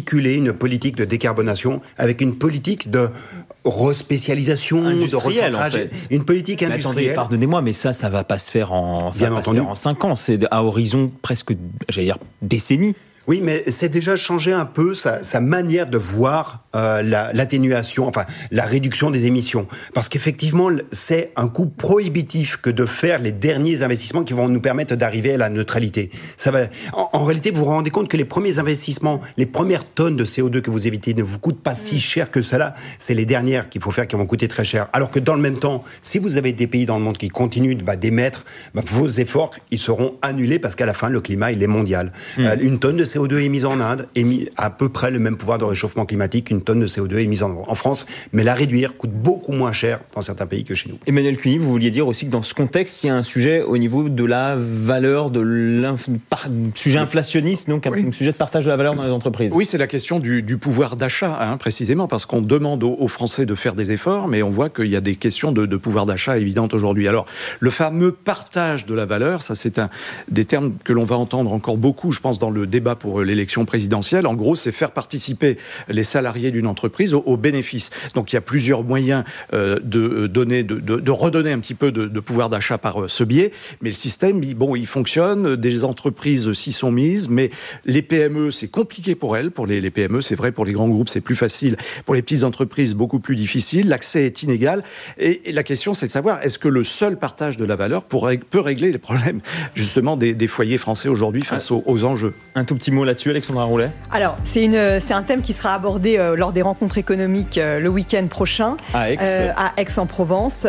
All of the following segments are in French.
articuler une politique de décarbonation avec une politique de respécialisation, de recentrage, en fait. une politique industrielle. Attendez, pardonnez-moi, mais ça va pas se faire en 5 ans. C'est à horizon presque, décennie. Oui, mais c'est déjà changé un peu sa manière de voir l'atténuation, enfin la réduction des émissions. Parce qu'effectivement, c'est un coût prohibitif que de faire les derniers investissements qui vont nous permettre d'arriver à la neutralité. En réalité, vous vous rendez compte que les premiers investissements, les premières tonnes de CO2 que vous évitez ne vous coûtent pas si cher que cela. C'est les dernières qu'il faut faire qui vont coûter très cher. Alors que dans le même temps, si vous avez des pays dans le monde qui continuent d'émettre, vos efforts, ils seront annulés parce qu'à la fin, le climat, il est mondial. Une tonne de CO2 émise en Inde émet à peu près le même pouvoir de réchauffement climatique qu'une tonne de CO2 émise en France, mais la réduire coûte beaucoup moins cher dans certains pays que chez nous. Emmanuel Cuny, vous vouliez dire aussi que dans ce contexte, il y a un sujet au niveau de la valeur, sujet inflationniste, donc un sujet de partage de la valeur dans les entreprises. Oui, c'est la question du pouvoir d'achat, précisément, parce qu'on demande aux Français de faire des efforts, mais on voit qu'il y a des questions de pouvoir d'achat évidentes aujourd'hui. Alors, le fameux partage de la valeur, ça c'est des termes que l'on va entendre encore beaucoup, je pense, dans le débat pour l'élection présidentielle. En gros, c'est faire participer les salariés d'une entreprise aux bénéfices. Donc, il y a plusieurs moyens de redonner un petit peu de pouvoir d'achat par ce biais. Mais le système, il fonctionne. Des entreprises s'y sont mises, mais les PME, c'est compliqué pour elles. Pour les PME, c'est vrai. Pour les grands groupes, c'est plus facile. Pour les petites entreprises, beaucoup plus difficile. L'accès est inégal. Et la question, c'est de savoir, est-ce que le seul partage de la valeur peut régler les problèmes, justement, des foyers français aujourd'hui face aux enjeux? Un tout petit mot là-dessus, Alexandra Roulet. Alors, c'est un thème qui sera abordé lors des rencontres économiques le week-end prochain à Aix-en-Provence.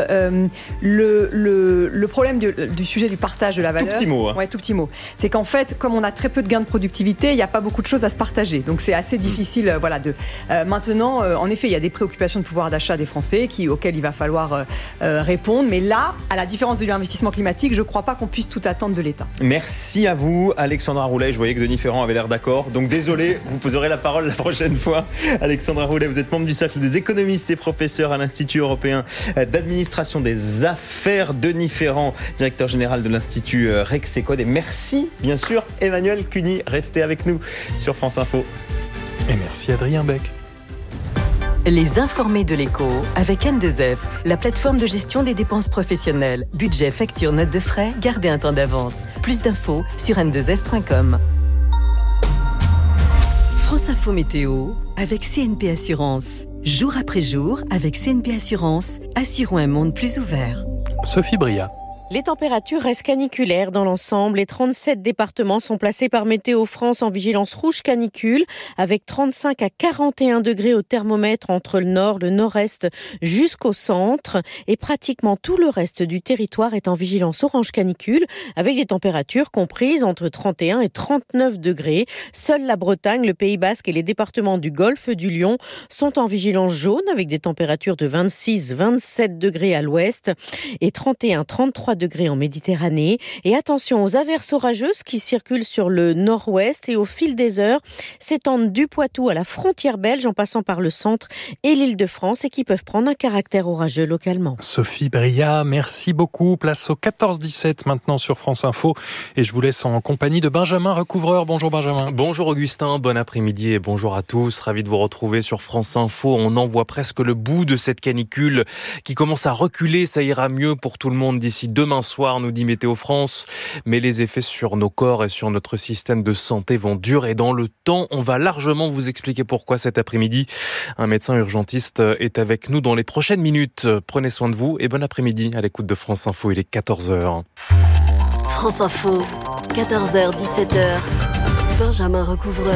Le problème du sujet du partage de la valeur... Tout petit mot. Tout petit mot. C'est qu'en fait, comme on a très peu de gains de productivité, il n'y a pas beaucoup de choses à se partager. Donc, c'est assez difficile. Maintenant, en effet, il y a des préoccupations de pouvoir d'achat des Français auxquelles il va falloir répondre. Mais là, à la différence de l'investissement climatique, je ne crois pas qu'on puisse tout attendre de l'État. Merci à vous, Alexandra Roulet. Je voyais que Denis Ferrand avait l'air d'accord. Donc désolé, vous aurez la parole la prochaine fois. Alexandra Roulet, vous êtes membre du cercle des économistes et professeur à l'Institut européen d'administration des affaires. Denis Ferrand, directeur général de l'Institut Rexecode. Et merci, bien sûr, Emmanuel Cuny. Restez avec nous sur France Info. Et merci Adrien Beck. Les informés de l'écho avec N2F, la plateforme de gestion des dépenses professionnelles. Budget, facture, note de frais, gardez un temps d'avance. Plus d'infos sur n2f.com. France Info Météo avec CNP Assurance. Jour après jour, avec CNP Assurance, assurons un monde plus ouvert. Sophie Bria. Les températures restent caniculaires dans l'ensemble. Les 37 départements sont placés par Météo France en vigilance rouge canicule, avec 35 à 41 degrés au thermomètre entre le nord, le nord-est jusqu'au centre. Et pratiquement tout le reste du territoire est en vigilance orange canicule, avec des températures comprises entre 31 et 39 degrés. Seule la Bretagne, le Pays Basque et les départements du Golfe du Lion sont en vigilance jaune, avec des températures de 26-27 degrés à l'ouest et 31-33 degrés en Méditerranée. Et attention aux averses orageuses qui circulent sur le nord-ouest et au fil des heures s'étendent du Poitou à la frontière belge en passant par le centre et l'Île-de-France et qui peuvent prendre un caractère orageux localement. Sophie Bria, merci beaucoup. Place au 14-17 maintenant sur France Info et je vous laisse en compagnie de Benjamin Recouvreur. Bonjour Benjamin. Bonjour Augustin, bon après-midi et bonjour à tous. Ravi de vous retrouver sur France Info. On en voit presque le bout de cette canicule qui commence à reculer. Ça ira mieux pour tout le monde d'ici demain soir, nous dit Météo France. Mais les effets sur nos corps et sur notre système de santé vont durer dans le temps. On va largement vous expliquer pourquoi cet après-midi. Un médecin urgentiste est avec nous dans les prochaines minutes. Prenez soin de vous et bon après-midi à l'écoute de France Info. Il est 14h. France Info, 14h, 17h. Benjamin Recouvreur.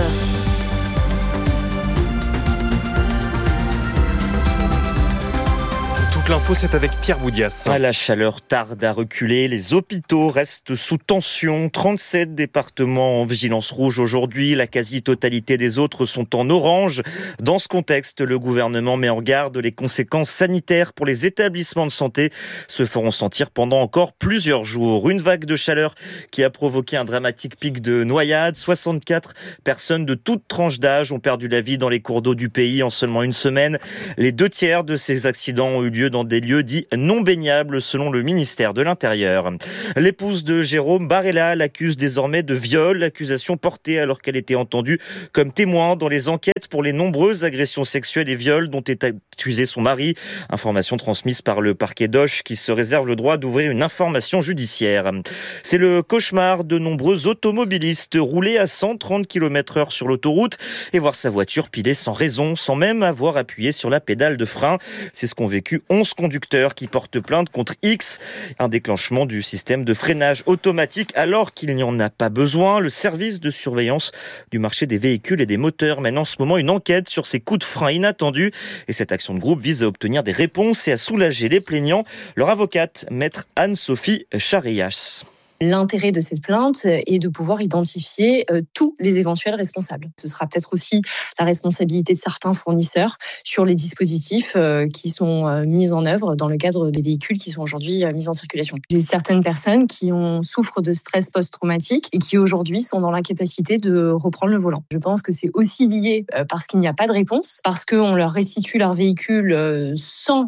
L'info, c'est avec Pierre Boudias. La chaleur tarde à reculer, les hôpitaux restent sous tension. 37 départements en vigilance rouge aujourd'hui, la quasi-totalité des autres sont en orange. Dans ce contexte, le gouvernement met en garde. Les conséquences sanitaires pour les établissements de santé se feront sentir pendant encore plusieurs jours. Une vague de chaleur qui a provoqué un dramatique pic de noyades. 64 personnes de toutes tranches d'âge ont perdu la vie dans les cours d'eau du pays en seulement une semaine. Les 2/3 de ces accidents ont eu lieu dans des lieux dits non baignables selon le ministère de l'Intérieur. L'épouse de Jérôme Barella l'accuse désormais de viol, l'accusation portée alors qu'elle était entendue comme témoin dans les enquêtes pour les nombreuses agressions sexuelles et viols dont est accusé son mari. Information transmise par le parquet d'Auch qui se réserve le droit d'ouvrir une information judiciaire. C'est le cauchemar de nombreux automobilistes, rouler à 130 km/h sur l'autoroute et voir sa voiture piler sans raison, sans même avoir appuyé sur la pédale de frein. C'est ce qu'ont vécu 11 conducteurs qui portent plainte contre X, un déclenchement du système de freinage automatique alors qu'il n'y en a pas besoin. Le service de surveillance du marché des véhicules et des moteurs mène en ce moment une enquête sur ces coups de frein inattendus et cette action de groupe vise à obtenir des réponses et à soulager les plaignants. Leur avocate, maître Anne-Sophie Charias. L'intérêt de cette plainte est de pouvoir identifier tous les éventuels responsables. Ce sera peut-être aussi la responsabilité de certains fournisseurs sur les dispositifs qui sont mis en œuvre dans le cadre des véhicules qui sont aujourd'hui mis en circulation. J'ai certaines personnes qui souffrent de stress post-traumatique et qui aujourd'hui sont dans l'incapacité de reprendre le volant. Je pense que c'est aussi lié parce qu'il n'y a pas de réponse, parce qu'on leur restitue leur véhicule sans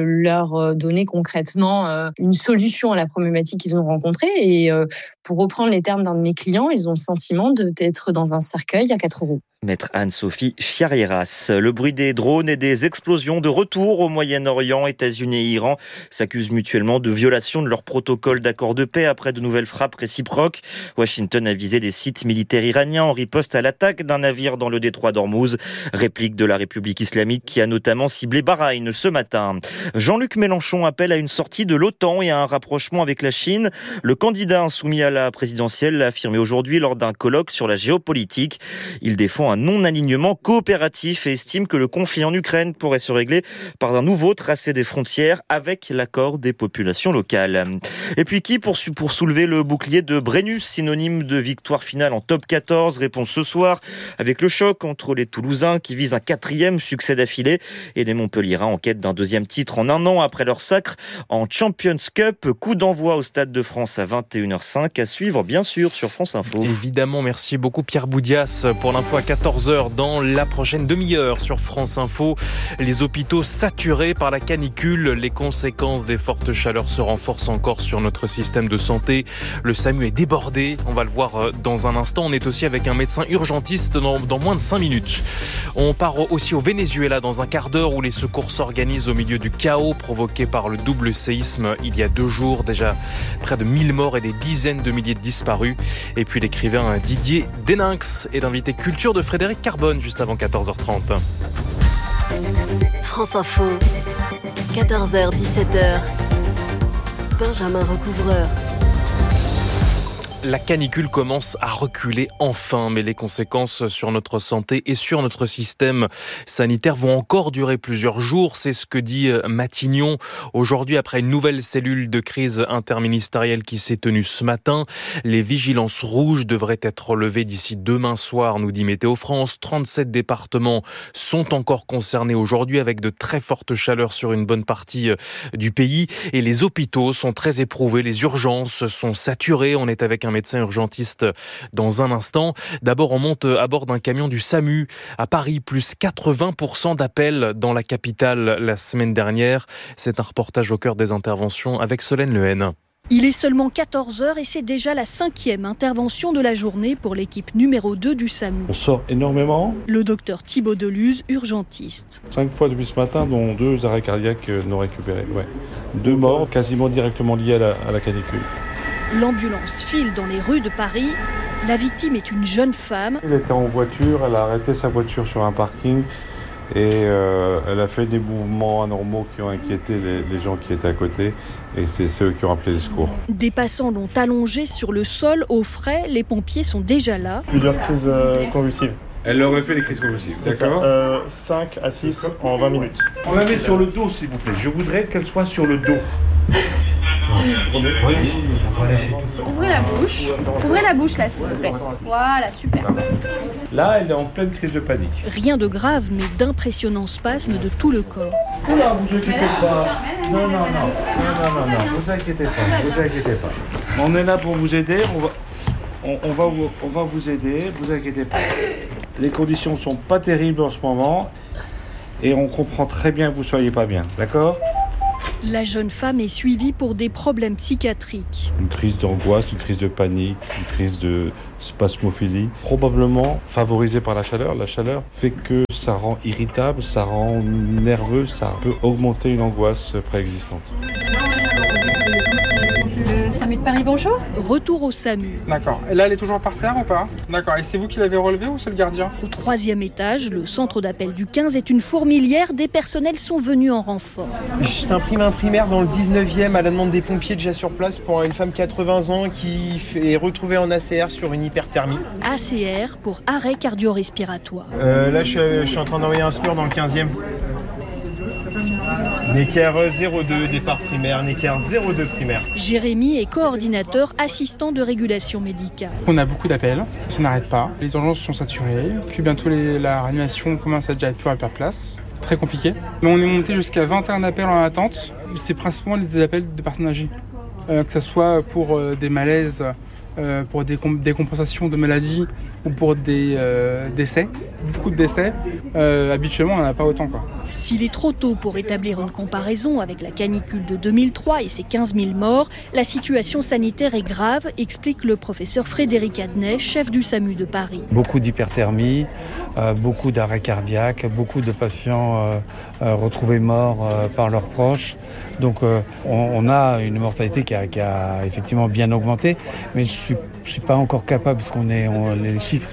leur donner concrètement une solution à la problématique qu'ils ont rencontrée. Et pour reprendre les termes d'un de mes clients, ils ont le sentiment d'être dans un cercueil à 4 roues. Maître Anne-Sophie Chiarieras. Le bruit des drones et des explosions de retour au Moyen-Orient, États-Unis et Iran s'accusent mutuellement de violation de leur protocole d'accord de paix après de nouvelles frappes réciproques. Washington a visé des sites militaires iraniens en riposte à l'attaque d'un navire dans le détroit d'Ormuz. Réplique de la République islamique qui a notamment ciblé Bahreïn ce matin. Jean-Luc Mélenchon appelle à une sortie de l'OTAN et à un rapprochement avec la Chine. Le candidat insoumis à la présidentielle l'a affirmé aujourd'hui lors d'un colloque sur la géopolitique. Il défend un non-alignement coopératif et estime que le conflit en Ukraine pourrait se régler par un nouveau tracé des frontières avec l'accord des populations locales. Et puis qui pour soulever le bouclier de Brennus, synonyme de victoire finale en top 14? Réponse ce soir avec le choc entre les Toulousains qui visent un 4e succès d'affilée et les Montpelliérains en quête d'un 2e titre en un an après leur sacre en Champions Cup. Coup d'envoi au Stade de France à 21h05 à suivre bien sûr sur France Info. Évidemment, merci beaucoup Pierre Boudias pour l'info à 14h dans la prochaine demi-heure sur France Info. Les hôpitaux saturés par la canicule, les conséquences des fortes chaleurs se renforcent encore sur notre système de santé. Le SAMU est débordé, on va le voir dans un instant. On est aussi avec un médecin urgentiste dans moins de 5 minutes. On part aussi au Venezuela dans un quart d'heure où les secours s'organisent au milieu du chaos provoqué par le double séisme il y a 2 jours. Déjà près de 1000 morts et des dizaines de milliers de disparus. Et puis l'écrivain Didier Deninx est l'invité culture de Frédéric Carbone juste avant 14h30. France Info, 14h, 17h. Benjamin Recouvreur. La canicule commence à reculer enfin, mais les conséquences sur notre santé et sur notre système sanitaire vont encore durer plusieurs jours. C'est ce que dit Matignon aujourd'hui après une nouvelle cellule de crise interministérielle qui s'est tenue ce matin. Les vigilances rouges devraient être levées d'ici demain soir, nous dit Météo France. 37 départements sont encore concernés aujourd'hui avec de très fortes chaleurs sur une bonne partie du pays. Et les hôpitaux sont très éprouvés, les urgences sont saturées. On est avec un médecin urgentiste dans un instant. D'abord, on monte à bord d'un camion du SAMU à Paris, plus 80% d'appels dans la capitale la semaine dernière. C'est un reportage au cœur des interventions avec Solène Lehen. Il est seulement 14h et c'est déjà la 5e intervention de la journée pour l'équipe numéro 2 du SAMU. On sort énormément. Le docteur Thibaut Deluz, urgentiste. 5 fois depuis ce matin, dont 2 arrêts cardiaques non récupérés. 2 morts quasiment directement liés à la canicule. L'ambulance file dans les rues de Paris. La victime est une jeune femme. Elle était en voiture, elle a arrêté sa voiture sur un parking et elle a fait des mouvements anormaux qui ont inquiété les gens qui étaient à côté et c'est eux qui ont appelé les secours. Des passants l'ont allongée sur le sol au frais, les pompiers sont déjà là. Plusieurs crises convulsives. Elle aurait fait les crises convulsives, d'accord ? 5 à 6 en 20 minutes. On la met sur le dos s'il vous plaît, je voudrais qu'elle soit sur le dos. Ouvrez la bouche là s'il vous plaît. Voilà, super. Là, elle est en pleine crise de panique. Rien de grave, mais d'impressionnants spasmes de tout le corps. Oula, vous inquiétez pas. Non, vous inquiétez pas. On est là pour vous aider, on va vous aider, vous inquiétez pas. Les conditions sont pas terribles en ce moment et on comprend très bien que vous soyez pas bien, d'accord ? La jeune femme est suivie pour des problèmes psychiatriques. Une crise d'angoisse, une crise de panique, une crise de spasmophilie, probablement favorisée par la chaleur. La chaleur fait que ça rend irritable, ça rend nerveux, ça peut augmenter une angoisse préexistante. Le SAMU de Paris, bonjour. Retour au SAMU. D'accord. Et là, elle est toujours par terre ou pas? D'accord. Et c'est vous qui l'avez relevée ou c'est le gardien? Au 3e étage, le centre d'appel du 15 est une fourmilière. Des personnels sont venus en renfort. Je t'imprime un primaire dans le 19e à la demande des pompiers déjà sur place pour une femme 80 ans qui est retrouvée en ACR sur une hyperthermie. ACR pour arrêt cardio-respiratoire. Là, je suis en train d'envoyer un SMUR dans le 15e. Necker 02, départ primaire, Necker 02 primaire. Jérémy est coordinateur assistant de régulation médicale. On a beaucoup d'appels, ça n'arrête pas. Les urgences sont saturées, puis bientôt la réanimation commence à déjà être plus à place. Très compliqué. Mais on est monté jusqu'à 21 appels en attente. C'est principalement des appels de personnes âgées. Que ce soit pour des malaises, pour des compensations de maladies ou pour des décès. Beaucoup de décès. Habituellement, on n'en a pas autant, quoi. S'il est trop tôt pour établir une comparaison avec la canicule de 2003 et ses 15 000 morts, la situation sanitaire est grave, explique le professeur Frédéric Adnet, chef du SAMU de Paris. Beaucoup d'hyperthermie, beaucoup d'arrêts cardiaques, beaucoup de patients retrouvés morts par leurs proches. Donc on a une mortalité qui a effectivement bien augmenté, mais je suis pas encore capable, parce les chiffres,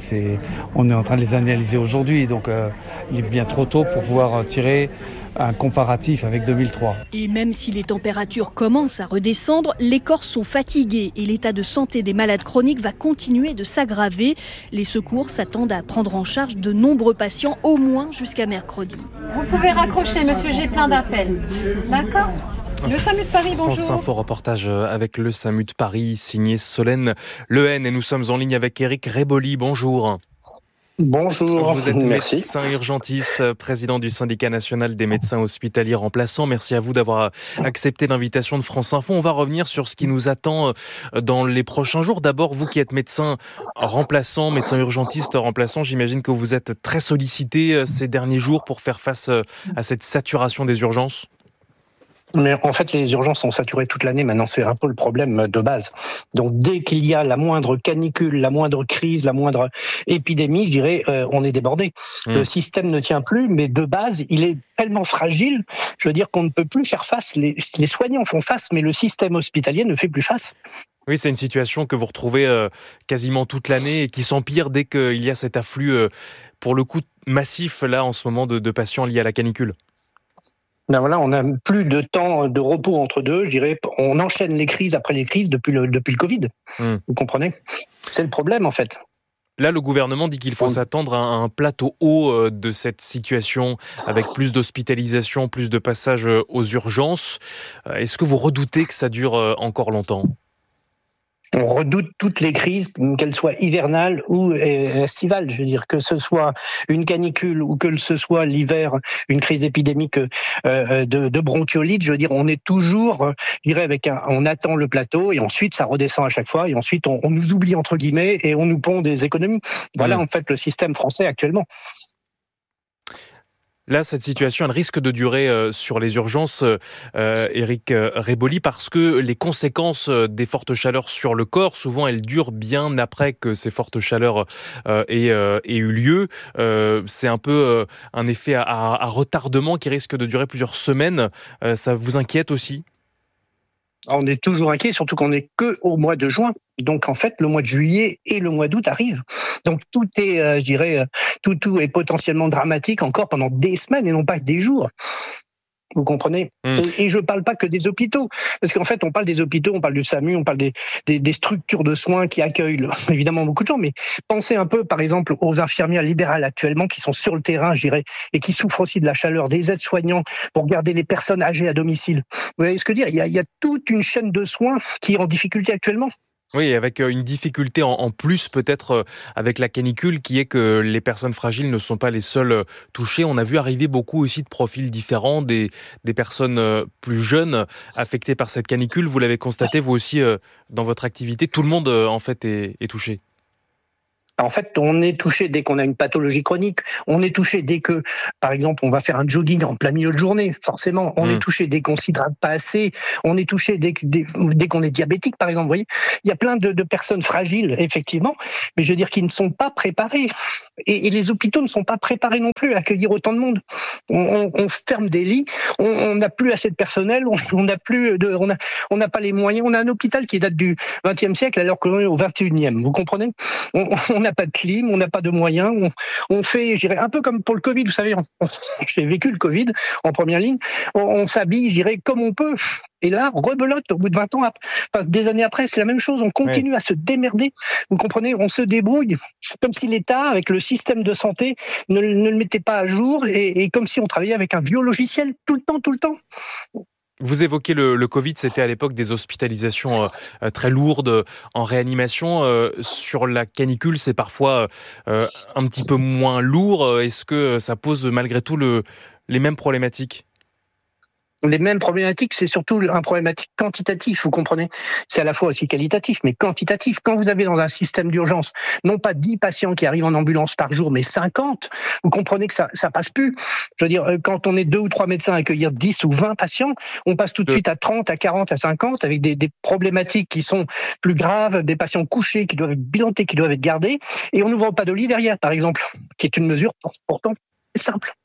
on est en train de les analyser aujourd'hui, donc il est bien trop tôt pour pouvoir tirer un comparatif avec 2003. Et même si les températures commencent à redescendre, les Corses sont fatigués et l'état de santé des malades chroniques va continuer de s'aggraver. Les secours s'attendent à prendre en charge de nombreux patients, au moins jusqu'à mercredi. Vous pouvez raccrocher, monsieur, j'ai plein d'appels. D'accord ? Le SAMU de Paris, bonjour. France Info, reportage avec le SAMU de Paris, signé Solène Lehen. Et nous sommes en ligne avec Éric Réboli. Bonjour. Bonjour, vous êtes merci. Médecin urgentiste, président du syndicat national des médecins hospitaliers remplaçants. Merci à vous d'avoir accepté l'invitation de France Info. On va revenir sur ce qui nous attend dans les prochains jours. D'abord, vous qui êtes médecin remplaçant, médecin urgentiste remplaçant, j'imagine que vous êtes très sollicité ces derniers jours pour faire face à cette saturation des urgences. Mais en fait, les urgences sont saturées toute l'année. Maintenant, c'est un peu le problème de base. Donc, dès qu'il y a la moindre canicule, la moindre crise, la moindre épidémie, je dirais, on est débordé. Le système ne tient plus, mais de base, il est tellement fragile, je veux dire qu'on ne peut plus faire face. Les soignants font face, mais le système hospitalier ne fait plus face. Oui, c'est une situation que vous retrouvez quasiment toute l'année et qui s'empire dès qu'il y a cet afflux, pour le coup, massif, là, en ce moment, de patients liés à la canicule. Ben voilà, on n'a plus de temps de repos entre deux. Je dirais, on enchaîne les crises après les crises depuis le Covid. Vous comprenez ? C'est le problème en fait. Là, le gouvernement dit qu'il faut s'attendre à un plateau haut de cette situation, avec plus d'hospitalisation, plus de passages aux urgences. Est-ce que vous redoutez que ça dure encore longtemps ? On redoute toutes les crises, qu'elles soient hivernales ou estivales. Je veux dire, que ce soit une canicule ou que ce soit l'hiver, une crise épidémique de bronchiolite. Je veux dire, on est toujours, je dirais, on attend le plateau et ensuite ça redescend à chaque fois et ensuite on nous oublie entre guillemets et on nous pond des économies. Voilà en fait le système français actuellement. Là, cette situation, elle risque de durer sur les urgences, Éric Réboli, parce que les conséquences des fortes chaleurs sur le corps, souvent, elles durent bien après que ces fortes chaleurs aient eu lieu. C'est un peu un effet à retardement qui risque de durer plusieurs semaines. Ça vous inquiète aussi ? On est toujours inquiet, surtout qu'on n'est qu'au mois de juin. Donc en fait, le mois de juillet et le mois d'août arrivent. Donc tout est, je dirais, tout est potentiellement dramatique encore pendant des semaines et non pas des jours. Vous comprenez ? Et je ne parle pas que des hôpitaux, parce qu'en fait, on parle des hôpitaux, on parle du SAMU, on parle des structures de soins qui accueillent évidemment beaucoup de gens, mais pensez un peu, par exemple, aux infirmières libérales actuellement qui sont sur le terrain, je dirais, et qui souffrent aussi de la chaleur, des aides-soignants pour garder les personnes âgées à domicile. Vous voyez ce que je veux dire ? Il y a toute une chaîne de soins qui est en difficulté actuellement. Oui, avec une difficulté en plus peut-être avec la canicule qui est que les personnes fragiles ne sont pas les seules touchées. On a vu arriver beaucoup aussi de profils différents, des personnes plus jeunes affectées par cette canicule. Vous l'avez constaté vous aussi dans votre activité, tout le monde en fait est touché. En fait, on est touché dès qu'on a une pathologie chronique. On est touché dès que, par exemple, on va faire un jogging en plein milieu de journée. Forcément, on est touché dès qu'on s'hydrate pas assez. On est touché dès qu'on est diabétique, par exemple. Vous voyez, il y a plein de personnes fragiles, effectivement, mais je veux dire qui ne sont pas préparées. Et les hôpitaux ne sont pas préparés non plus à accueillir autant de monde. On ferme des lits. On n'a plus assez de personnel. On n'a pas les moyens. On a un hôpital qui date du XXe siècle alors qu'on est au XXIe. Vous comprenez? On n'a pas de clim, on n'a pas de moyens, on fait, je dirais, un peu comme pour le Covid, vous savez, j'ai vécu le Covid en première ligne, on s'habille, je dirais, comme on peut. Et là, on rebelote au bout de 20 ans, des années après, c'est la même chose, on continue à se démerder, vous comprenez, on se débrouille, comme si l'État, avec le système de santé, ne le mettait pas à jour, et comme si on travaillait avec un vieux logiciel tout le temps. Vous évoquez le Covid, c'était à l'époque des hospitalisations très lourdes en réanimation. Sur la canicule, c'est parfois un petit peu moins lourd. Est-ce que ça pose malgré tout les mêmes problématiques ? Les mêmes problématiques, c'est surtout un problématique quantitatif, vous comprenez ? C'est à la fois aussi qualitatif, mais quantitatif. Quand vous avez dans un système d'urgence, non pas 10 patients qui arrivent en ambulance par jour, mais 50, vous comprenez que ça passe plus. Je veux dire, quand on est 2 ou 3 médecins à accueillir 10 ou 20 patients, on passe tout de suite à 30, à 40, à 50, avec des problématiques qui sont plus graves, des patients couchés qui doivent être bilantés, qui doivent être gardés, et on n'ouvre pas de lit derrière, par exemple, qui est une mesure pourtant simple.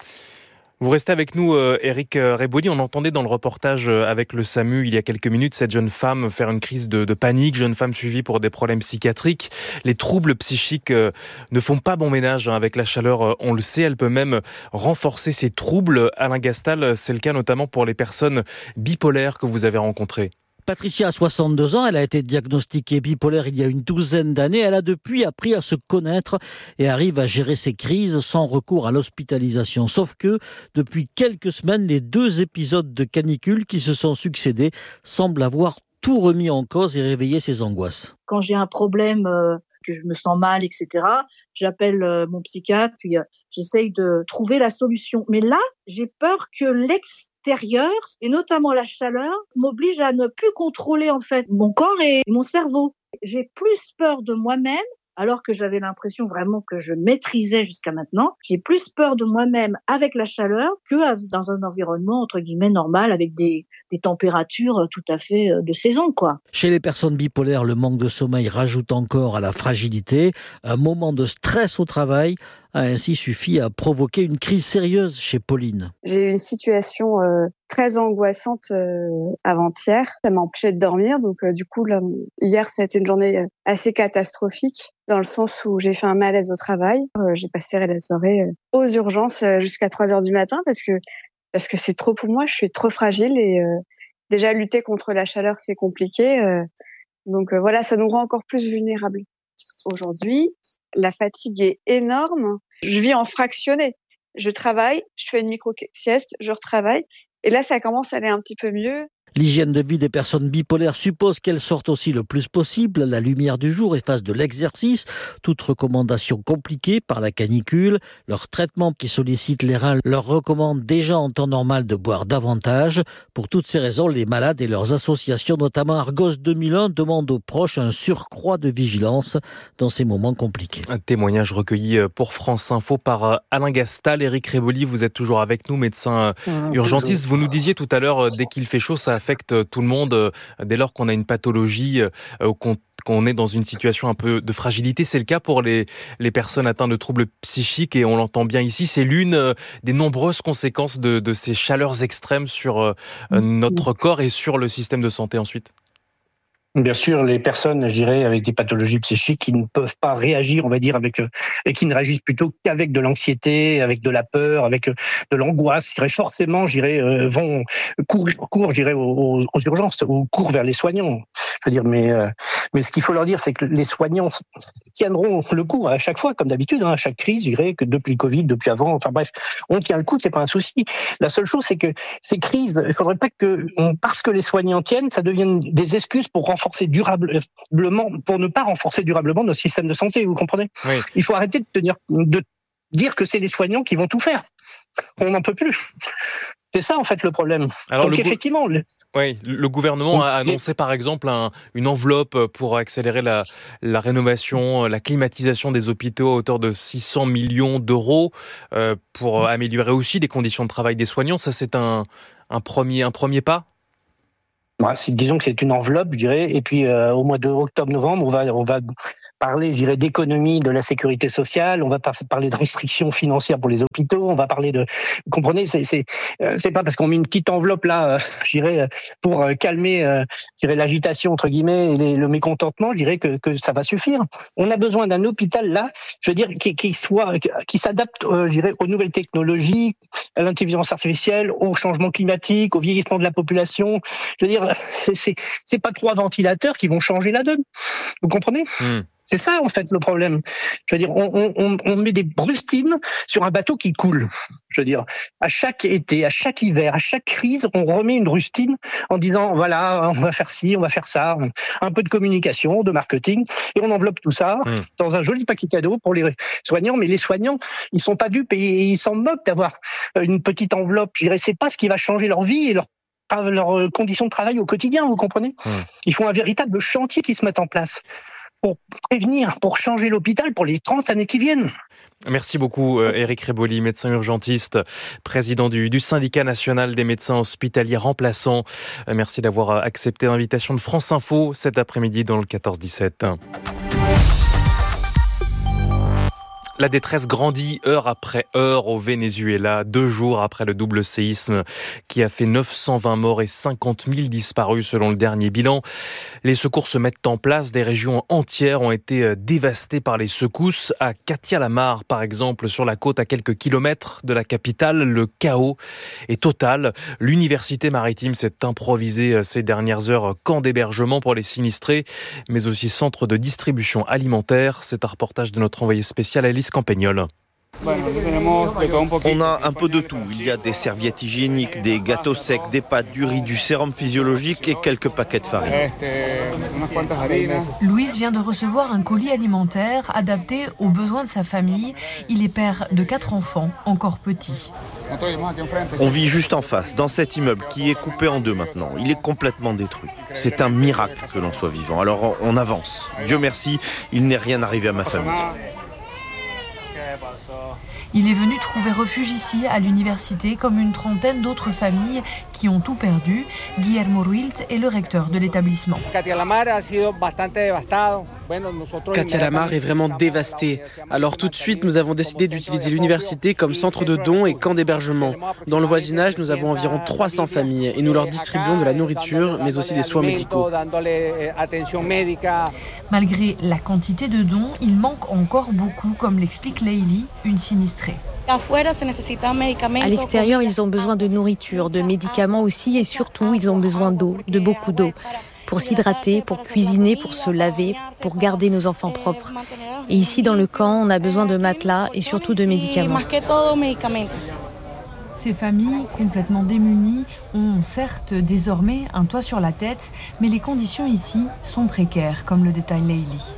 Vous restez avec nous, Éric Reboli. On entendait dans le reportage avec le SAMU il y a quelques minutes cette jeune femme faire une crise de panique, jeune femme suivie pour des problèmes psychiatriques. Les troubles psychiques ne font pas bon ménage avec la chaleur, on le sait. Elle peut même renforcer ces troubles. Alain Gastal, c'est le cas notamment pour les personnes bipolaires que vous avez rencontrées. Patricia a 62 ans, elle a été diagnostiquée bipolaire il y a une douzaine d'années. Elle a depuis appris à se connaître et arrive à gérer ses crises sans recours à l'hospitalisation. Sauf que, depuis quelques semaines, les 2 épisodes de canicule qui se sont succédés semblent avoir tout remis en cause et réveillé ses angoisses. Quand j'ai un problème, que je me sens mal, etc., j'appelle mon psychiatre, puis j'essaye de trouver la solution. Mais là, j'ai peur que l'extérieur, et notamment la chaleur, m'oblige à ne plus contrôler en fait mon corps et mon cerveau. J'ai plus peur de moi-même, alors que j'avais l'impression vraiment que je maîtrisais jusqu'à maintenant. J'ai plus peur de moi-même avec la chaleur que dans un environnement entre guillemets normal avec des températures tout à fait de saison, quoi. Chez les personnes bipolaires, le manque de sommeil rajoute encore à la fragilité. Un moment de stress au travail a ainsi suffi à provoquer une crise sérieuse chez Pauline. J'ai eu une situation très angoissante avant-hier. Ça m'a empêché de dormir. Donc du coup, là, hier, ça a été une journée assez catastrophique dans le sens où j'ai fait un malaise au travail. J'ai passé la soirée aux urgences jusqu'à 3h du matin parce que c'est trop pour moi. Je suis trop fragile et déjà lutter contre la chaleur, c'est compliqué. Donc voilà, ça nous rend encore plus vulnérables. Aujourd'hui, la fatigue est énorme. Je vis en fractionné. Je travaille, je fais une micro-sieste, je retravaille. Et là, ça commence à aller un petit peu mieux. L'hygiène de vie des personnes bipolaires suppose qu'elles sortent aussi le plus possible à la lumière du jour et fassent de l'exercice. Toute recommandation compliquée par la canicule. Leur traitement qui sollicite les reins leur recommande déjà en temps normal de boire davantage. Pour toutes ces raisons, les malades et leurs associations, notamment Argos 2001, demandent aux proches un surcroît de vigilance dans ces moments compliqués. Un témoignage recueilli pour France Info par Alain Gastal. Éric Reboli, vous êtes toujours avec nous, médecin urgentiste. Vous nous disiez tout à l'heure, dès qu'il fait chaud, ça affecte tout le monde. Dès lors qu'on a une pathologie, qu'on est dans une situation un peu de fragilité, c'est le cas pour les personnes atteintes de troubles psychiques et on l'entend bien ici, c'est l'une des nombreuses conséquences de ces chaleurs extrêmes sur notre corps et sur le système de santé ensuite. Bien sûr, les personnes, je dirais, avec des pathologies psychiques qui ne peuvent pas réagir, on va dire, et qui ne réagissent plutôt qu'avec de l'anxiété, avec de la peur, avec de l'angoisse, forcément, vont courir, aux urgences, ou courent vers les soignants. Je veux dire, mais ce qu'il faut leur dire, c'est que les soignants tiendront le coup à chaque fois, comme d'habitude, à chaque crise, je dirais, que depuis le Covid, depuis avant, enfin bref, on tient le coup, c'est pas un souci. La seule chose, c'est que ces crises, il faudrait pas que, parce que les soignants tiennent, ça devienne des excuses pour ne pas renforcer durablement notre système de santé, vous comprenez ? Oui. Il faut arrêter de dire que c'est les soignants qui vont tout faire. On n'en peut plus. C'est ça en fait le problème. Alors, donc effectivement, le gouvernement a annoncé par exemple une enveloppe pour accélérer la rénovation, la climatisation des hôpitaux à hauteur de 600 millions d'euros pour améliorer aussi les conditions de travail des soignants. Ça, c'est un premier pas. Disons que c'est une enveloppe, je dirais, et puis au mois d'octobre-novembre, on va parler, je dirais, d'économie de la sécurité sociale, on va parler de restrictions financières pour les hôpitaux, on va parler de... Vous comprenez, c'est pas parce qu'on met une petite enveloppe là, je dirais, pour calmer, je dirais, l'agitation, entre guillemets, et le mécontentement, je dirais que ça va suffire. On a besoin d'un hôpital là, je veux dire, qui s'adapte, je dirais, aux nouvelles technologies, à l'intelligence artificielle, au changement climatique, au vieillissement de la population. Je veux dire, c'est pas 3 ventilateurs qui vont changer la donne. Vous comprenez ? C'est ça, en fait, le problème. Je veux dire, on met des rustines sur un bateau qui coule. Je veux dire, à chaque été, à chaque hiver, à chaque crise, on remet une rustine en disant, voilà, on va faire ci, on va faire ça, un peu de communication, de marketing, et on enveloppe tout ça dans un joli paquet cadeau pour les soignants. Mais les soignants, ils sont pas dupes et ils s'en moquent d'avoir une petite enveloppe. Je dirais, c'est pas ce qui va changer leur vie et leurs conditions de travail au quotidien, vous comprenez ? Il faut un véritable chantier qui se mette en place pour prévenir, pour changer l'hôpital pour les 30 années qui viennent. Merci beaucoup Éric Réboli, médecin urgentiste, président du syndicat national des médecins hospitaliers remplaçants. Merci d'avoir accepté l'invitation de France Info cet après-midi dans le 14-17. La détresse grandit heure après heure au Venezuela, 2 jours après le double séisme qui a fait 920 morts et 50 000 disparus selon le dernier bilan. Les secours se mettent en place, des régions entières ont été dévastées par les secousses. À Catia-la-Mar, par exemple, sur la côte à quelques kilomètres de la capitale, le chaos est total. L'université maritime s'est improvisée ces dernières heures camp d'hébergement pour les sinistrés, mais aussi centre de distribution alimentaire. C'est un reportage de notre envoyé spécial Alice Campagnol. On a un peu de tout. Il y a des serviettes hygiéniques, des gâteaux secs, des pâtes, du riz, du sérum physiologique et quelques paquets de farine. Louise vient de recevoir un colis alimentaire adapté aux besoins de sa famille. Il est père de 4 enfants, encore petits. On vit juste en face, dans cet immeuble qui est coupé en 2 maintenant. Il est complètement détruit. C'est un miracle que l'on soit vivant. Alors on avance. Dieu merci, il n'est rien arrivé à ma famille. Il est venu trouver refuge ici, à l'université, comme une trentaine d'autres familles qui ont tout perdu. Guillermo Ruilt est le recteur de l'établissement. Catia-la-Mar est vraiment dévastée. Alors tout de suite, nous avons décidé d'utiliser l'université comme centre de dons et camp d'hébergement. Dans le voisinage, nous avons environ 300 familles et nous leur distribuons de la nourriture, mais aussi des soins médicaux. Malgré la quantité de dons, il manque encore beaucoup, comme l'explique Leili, une sinistrée. À l'extérieur, ils ont besoin de nourriture, de médicaments aussi et surtout, ils ont besoin d'eau, de beaucoup d'eau. Pour s'hydrater, pour cuisiner, pour se laver, pour garder nos enfants propres. Et ici, dans le camp, on a besoin de matelas et surtout de médicaments. Ces familles, complètement démunies, ont certes désormais un toit sur la tête, mais les conditions ici sont précaires, comme le détaille Leili.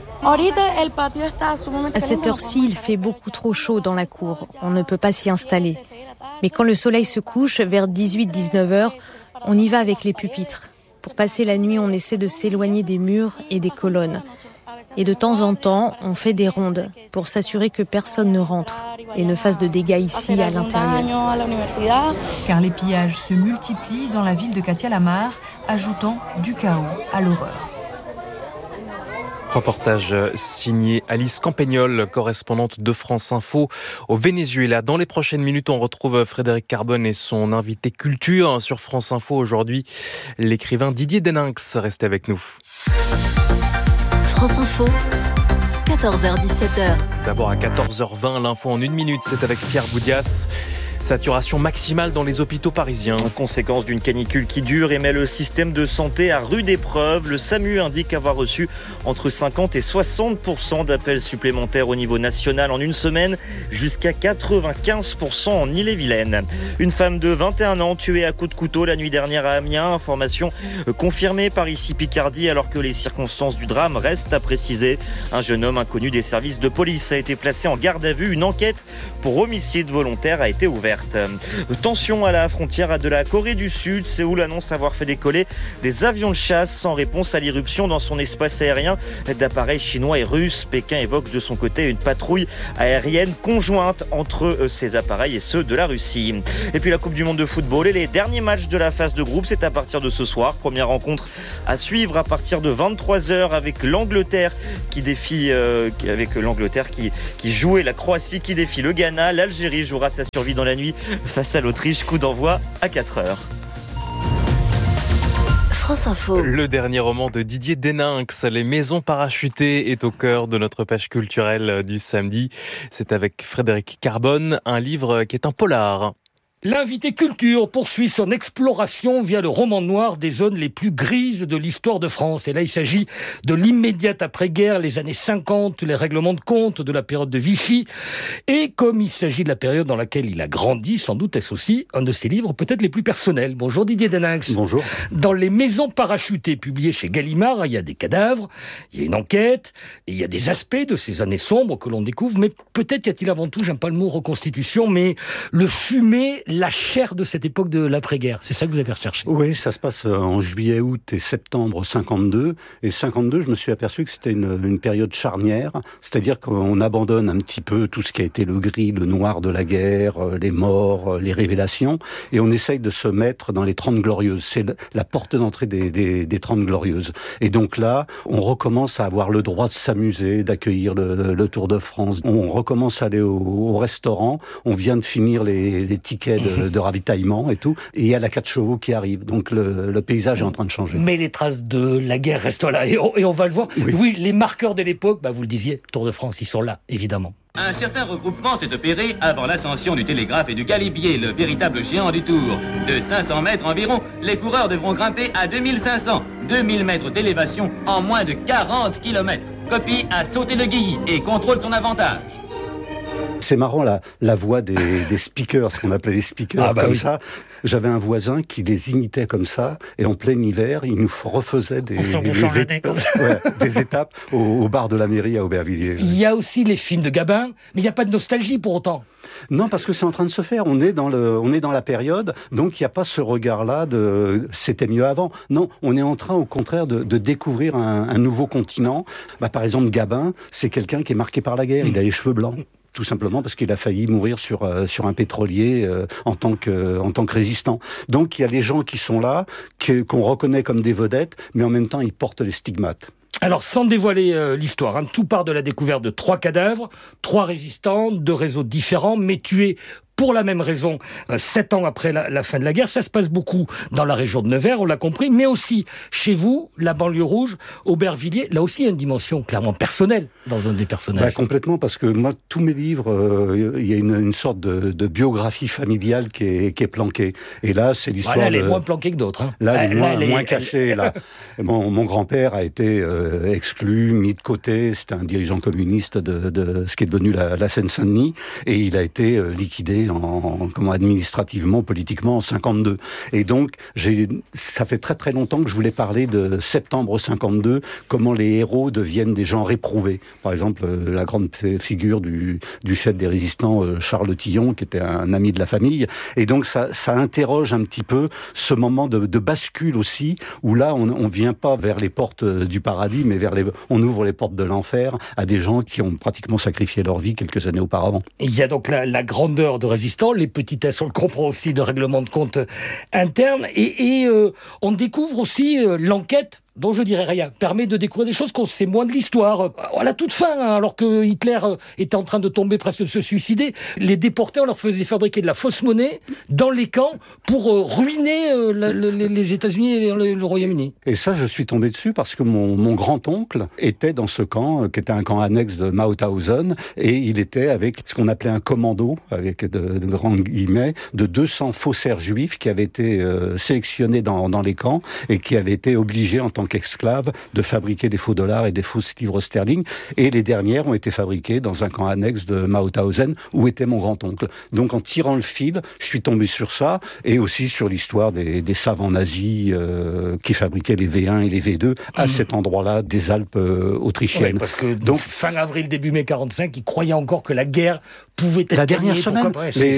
À cette heure-ci, il fait beaucoup trop chaud dans la cour. On ne peut pas s'y installer. Mais quand le soleil se couche, vers 18-19 heures, on y va avec les pupitres. Pour passer la nuit, on essaie de s'éloigner des murs et des colonnes. Et de temps en temps, on fait des rondes pour s'assurer que personne ne rentre et ne fasse de dégâts ici à l'intérieur. Car les pillages se multiplient dans la ville de Catia-la-Mar, ajoutant du chaos à l'horreur. Reportage signé Alice Campagnol, correspondante de France Info au Venezuela. Dans les prochaines minutes, on retrouve Frédéric Carbone et son invité culture sur France Info aujourd'hui, l'écrivain Didier Deninx. Restez avec nous. France Info, 14h-17h. D'abord à 14h20, l'info en 1 minute, c'est avec Pierre Boudias. Saturation maximale dans les hôpitaux parisiens. En conséquence d'une canicule qui dure et met le système de santé à rude épreuve, le SAMU indique avoir reçu entre 50 et 60% d'appels supplémentaires au niveau national en une semaine, jusqu'à 95% en Ille-et-Vilaine. Une femme de 21 ans tuée à coups de couteau la nuit dernière à Amiens, information confirmée par ici Picardie alors que les circonstances du drame restent à préciser. Un jeune homme inconnu des services de police a été placé en garde à vue. Une enquête pour homicide volontaire a été ouverte. ouverte. Tension à la frontière de la Corée du Sud. Séoul annonce avoir fait décoller des avions de chasse en réponse à l'irruption dans son espace aérien d'appareils chinois et russes. Pékin évoque de son côté une patrouille aérienne conjointe entre ces appareils et ceux de la Russie. Et puis la Coupe du Monde de football et les derniers matchs de la phase de groupe, c'est à partir de ce soir. Première rencontre à suivre à partir de 23h avec l'Angleterre qui défie qui jouait la Croatie qui défie le Ghana. L'Algérie jouera sa survie dans la nuit face à l'Autriche. Coup d'envoi à 4h. France Info. Le dernier roman de Didier Deninx, Les Maisons Parachutées, est au cœur de notre page culturelle du samedi. C'est avec Frédéric Carbone, un livre qui est un polar. L'invité culture poursuit son exploration via le roman noir des zones les plus grises de l'histoire de France. Et là, il s'agit de l'immédiate après-guerre, les années 50, les règlements de compte de la période de Vichy. Et comme il s'agit de la période dans laquelle il a grandi, sans doute est-ce aussi un de ses livres peut-être les plus personnels. Bonjour Didier Deninx. Bonjour. Dans Les Maisons Parachutées, publié chez Gallimard, il y a des cadavres, il y a une enquête, et il y a des aspects de ces années sombres que l'on découvre. Mais peut-être y a-t-il avant tout, j'aime pas le mot reconstitution, mais le fumet, la chair de cette époque de l'après-guerre. C'est ça que vous avez recherché. Oui, ça se passe en juillet, août et septembre 52. Et 52, je me suis aperçu que c'était une période charnière. C'est-à-dire qu'on abandonne un petit peu tout ce qui a été le gris, le noir de la guerre, les morts, les révélations. Et on essaye de se mettre dans les 30 glorieuses. C'est la porte d'entrée des 30 glorieuses. Et donc là, on recommence à avoir le droit de s'amuser, d'accueillir le Tour de France. On recommence à aller au restaurant. On vient de finir les tickets de ravitaillement et tout, et il y a la 4 chevaux qui arrive, donc le paysage est en train de changer. Mais les traces de la guerre restent là, et on va le voir. Oui, les marqueurs de l'époque, vous le disiez, Tour de France, ils sont là, évidemment. Un certain regroupement s'est opéré avant l'ascension du télégraphe et du galibier, le véritable géant du Tour. De 500 mètres environ, les coureurs devront grimper à 2500, 2000 mètres d'élévation en moins de 40 km. Copie a sauté le Guilly et contrôle son avantage. C'est marrant la voix des speakers, ce qu'on appelait les speakers, ça. J'avais un voisin qui les imitait comme ça, et en plein hiver, il nous refaisait des étapes au bar de la mairie à Aubervilliers. Il y a aussi les films de Gabin, mais il n'y a pas de nostalgie pour autant. Non, parce que c'est en train de se faire. On est dans la période, donc il n'y a pas ce regard-là de c'était mieux avant. Non, on est en train, au contraire, de découvrir un nouveau continent. Par exemple, Gabin, c'est quelqu'un qui est marqué par la guerre. Il a les cheveux blancs. Tout simplement parce qu'il a failli mourir sur un pétrolier en tant que résistant. Donc il y a des gens qui sont là, qu'on reconnaît comme des vedettes, mais en même temps ils portent les stigmates. Alors, sans dévoiler l'histoire, tout part de la découverte de 3 cadavres, 3 résistants, 2 réseaux différents, mais tués pour la même raison, 7 ans après la fin de la guerre. Ça se passe beaucoup dans la région de Nevers, on l'a compris, mais aussi chez vous, la banlieue rouge, Aubervilliers. Là aussi, il y a une dimension clairement personnelle dans un des personnages. Complètement, parce que moi, tous mes livres, il y a une sorte de biographie familiale qui est planquée. Et là, c'est l'histoire... Là, elle est moins planquée que d'autres. Là, elle est moins cachée. Là. Mon grand-père a été exclu, mis de côté. C'était un dirigeant communiste de ce qui est devenu la Seine-Saint-Denis. Et il a été liquidé administrativement, politiquement en 52. Et donc, ça fait très très longtemps que je voulais parler de septembre 52, comment les héros deviennent des gens réprouvés. Par exemple, la grande figure du chef des résistants, Charles Tillon, qui était un ami de la famille. Et donc, ça interroge un petit peu ce moment de bascule aussi, où là, on vient pas vers les portes du paradis, mais on ouvre les portes de l'enfer à des gens qui ont pratiquement sacrifié leur vie quelques années auparavant. Il y a donc la grandeur de résistants, les petitesses, on le comprend aussi, de règlement de compte interne, et on découvre aussi l'enquête dont je dirais rien, permet de découvrir des choses qu'on sait moins de l'histoire. À la toute fin, alors que Hitler était en train de tomber, presque de se suicider, les déportés, on leur faisait fabriquer de la fausse monnaie dans les camps pour ruiner les États-Unis et le Royaume-Uni. Et ça, je suis tombé dessus parce que mon grand-oncle était dans ce camp, qui était un camp annexe de Mauthausen, et il était avec ce qu'on appelait un commando, avec de grands guillemets, de 200 faussaires juifs qui avaient été sélectionnés dans les camps et qui avaient été obligés en tant qu'esclaves, de fabriquer des faux dollars et des fausses livres sterling. Et les dernières ont été fabriquées dans un camp annexe de Mauthausen, où était mon grand-oncle. Donc en tirant le fil, je suis tombé sur ça, et aussi sur l'histoire des savants nazis qui fabriquaient les V1 et les V2 à cet endroit-là des Alpes autrichiennes. Oui, parce que donc, fin avril, début mai 45, ils croyaient encore que la guerre pouvait être la dernière gagnée. Semaine,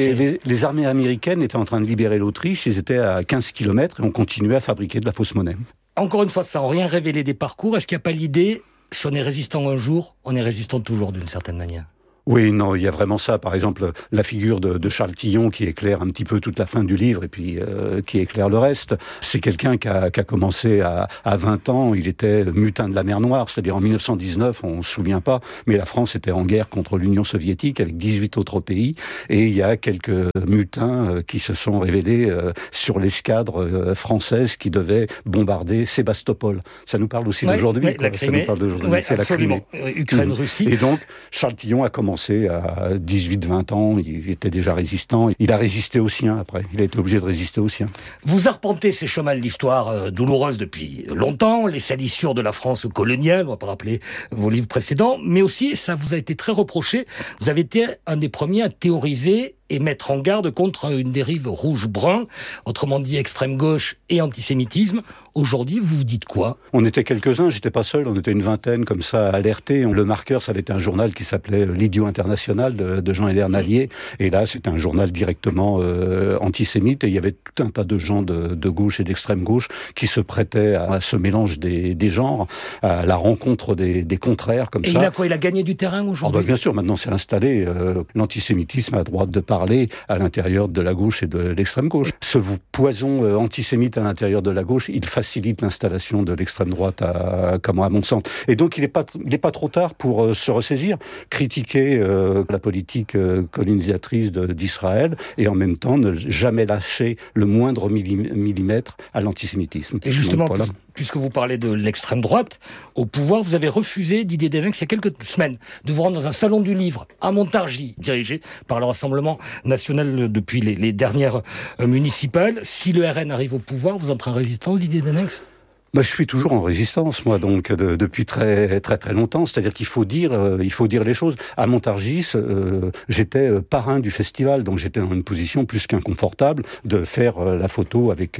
les armées américaines étaient en train de libérer l'Autriche, ils étaient à 15 km et on continuait à fabriquer de la fausse monnaie. Encore une fois, sans rien révéler des parcours, est-ce qu'il n'y a pas l'idée, si on est résistant un jour, on est résistant toujours d'une certaine manière ? Oui, non, il y a vraiment ça. Par exemple, la figure de Charles Tillon qui éclaire un petit peu toute la fin du livre et puis qui éclaire le reste. C'est quelqu'un qui a commencé à 20 ans. Il était mutin de la mer Noire, c'est-à-dire en 1919, on se souvient pas, mais la France était en guerre contre l'Union soviétique avec 18 autres pays. Et il y a quelques mutins qui se sont révélés sur l'escadre française qui devait bombarder Sébastopol. Ça nous parle aussi d'aujourd'hui. La Crimée. Ça nous parle d'aujourd'hui. Ouais, c'est absolument. La Crimée. Ukraine-Russie. Et donc, Charles Tillon a commencé à 18-20 ans, il était déjà résistant. Il a résisté aux siens après, il a été obligé de résister aux siens. Vous arpentez ces chemins de l'histoire douloureuse depuis longtemps, les salissures de la France coloniale, on va pas rappeler vos livres précédents, mais aussi, ça vous a été très reproché, vous avez été un des premiers à théoriser et mettre en garde contre une dérive rouge-brun, autrement dit extrême gauche et antisémitisme. Aujourd'hui, vous vous dites quoi ? On était quelques-uns, j'étais pas seul, on était une vingtaine comme ça alertés. Le Marqueur, ça avait été un journal qui s'appelait L'Idiot International de Jean-Hélène Nallier. Et là, c'était un journal directement antisémite. Et il y avait tout un tas de gens de gauche et d'extrême gauche qui se prêtaient à ce mélange des genres, à la rencontre des contraires comme et ça. Et il a quoi ? Il a gagné du terrain aujourd'hui ? Bien sûr, maintenant c'est installé. L'antisémitisme a droit de parler à l'intérieur de la gauche et de l'extrême gauche. Ce poison antisémite à l'intérieur de la gauche, il facilite l'installation de l'extrême droite à mon sens. Et donc il est pas trop tard pour se ressaisir, critiquer la politique colonisatrice d'Israël et en même temps ne jamais lâcher le moindre millimètre à l'antisémitisme. Et justement, puisque vous parlez de l'extrême droite, au pouvoir, vous avez refusé, Didier Delinx, il y a quelques semaines, de vous rendre dans un salon du livre à Montargis, dirigé par le Rassemblement national depuis les dernières municipales. Si le RN arrive au pouvoir, vous entrez en résistance, Didier Delinx ? Je suis toujours en résistance, moi, donc depuis très très très longtemps. C'est-à-dire qu'il faut dire les choses. À Montargis, j'étais parrain du festival, donc j'étais dans une position plus qu'inconfortable de faire la photo avec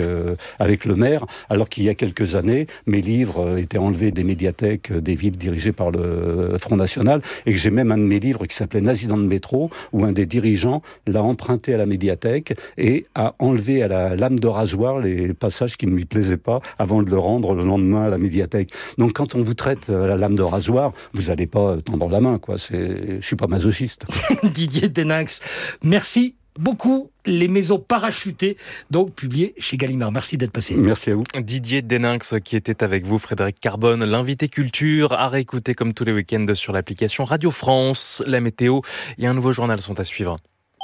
le maire, alors qu'il y a quelques années, mes livres étaient enlevés des médiathèques des villes dirigées par le Front National, et que j'ai même un de mes livres qui s'appelait Nazi dans le métro, où un des dirigeants l'a emprunté à la médiathèque et a enlevé à la lame de rasoir les passages qui ne lui plaisaient pas avant de le rendre le lendemain à la médiathèque. Donc quand on vous traite à la lame de rasoir, vous n'allez pas tendre la main, quoi. Je suis pas masochiste. Didier Delinx, merci beaucoup. Les maisons parachutées, donc publiées chez Gallimard. Merci d'être passé. Merci à vous. Didier Delinx qui était avec vous, Frédéric Carbone, l'invité culture, à réécouter comme tous les week-ends sur l'application Radio France. La météo et un nouveau journal sont à suivre.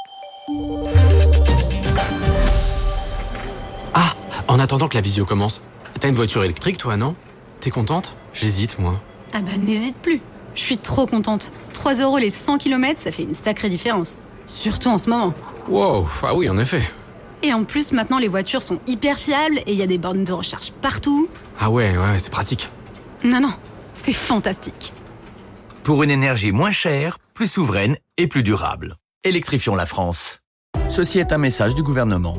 Ah, en attendant que la visio commence, t'as une voiture électrique, toi, non ? T'es contente ? J'hésite, moi. Ah bah, n'hésite plus. Je suis trop contente. 3 € les 100 km, ça fait une sacrée différence. Surtout en ce moment. Wow, ah oui, en effet. Et en plus, maintenant, les voitures sont hyper fiables et il y a des bornes de recharge partout. Ah ouais, c'est pratique. Non, c'est fantastique. Pour une énergie moins chère, plus souveraine et plus durable. Électrifions la France. Ceci est un message du gouvernement.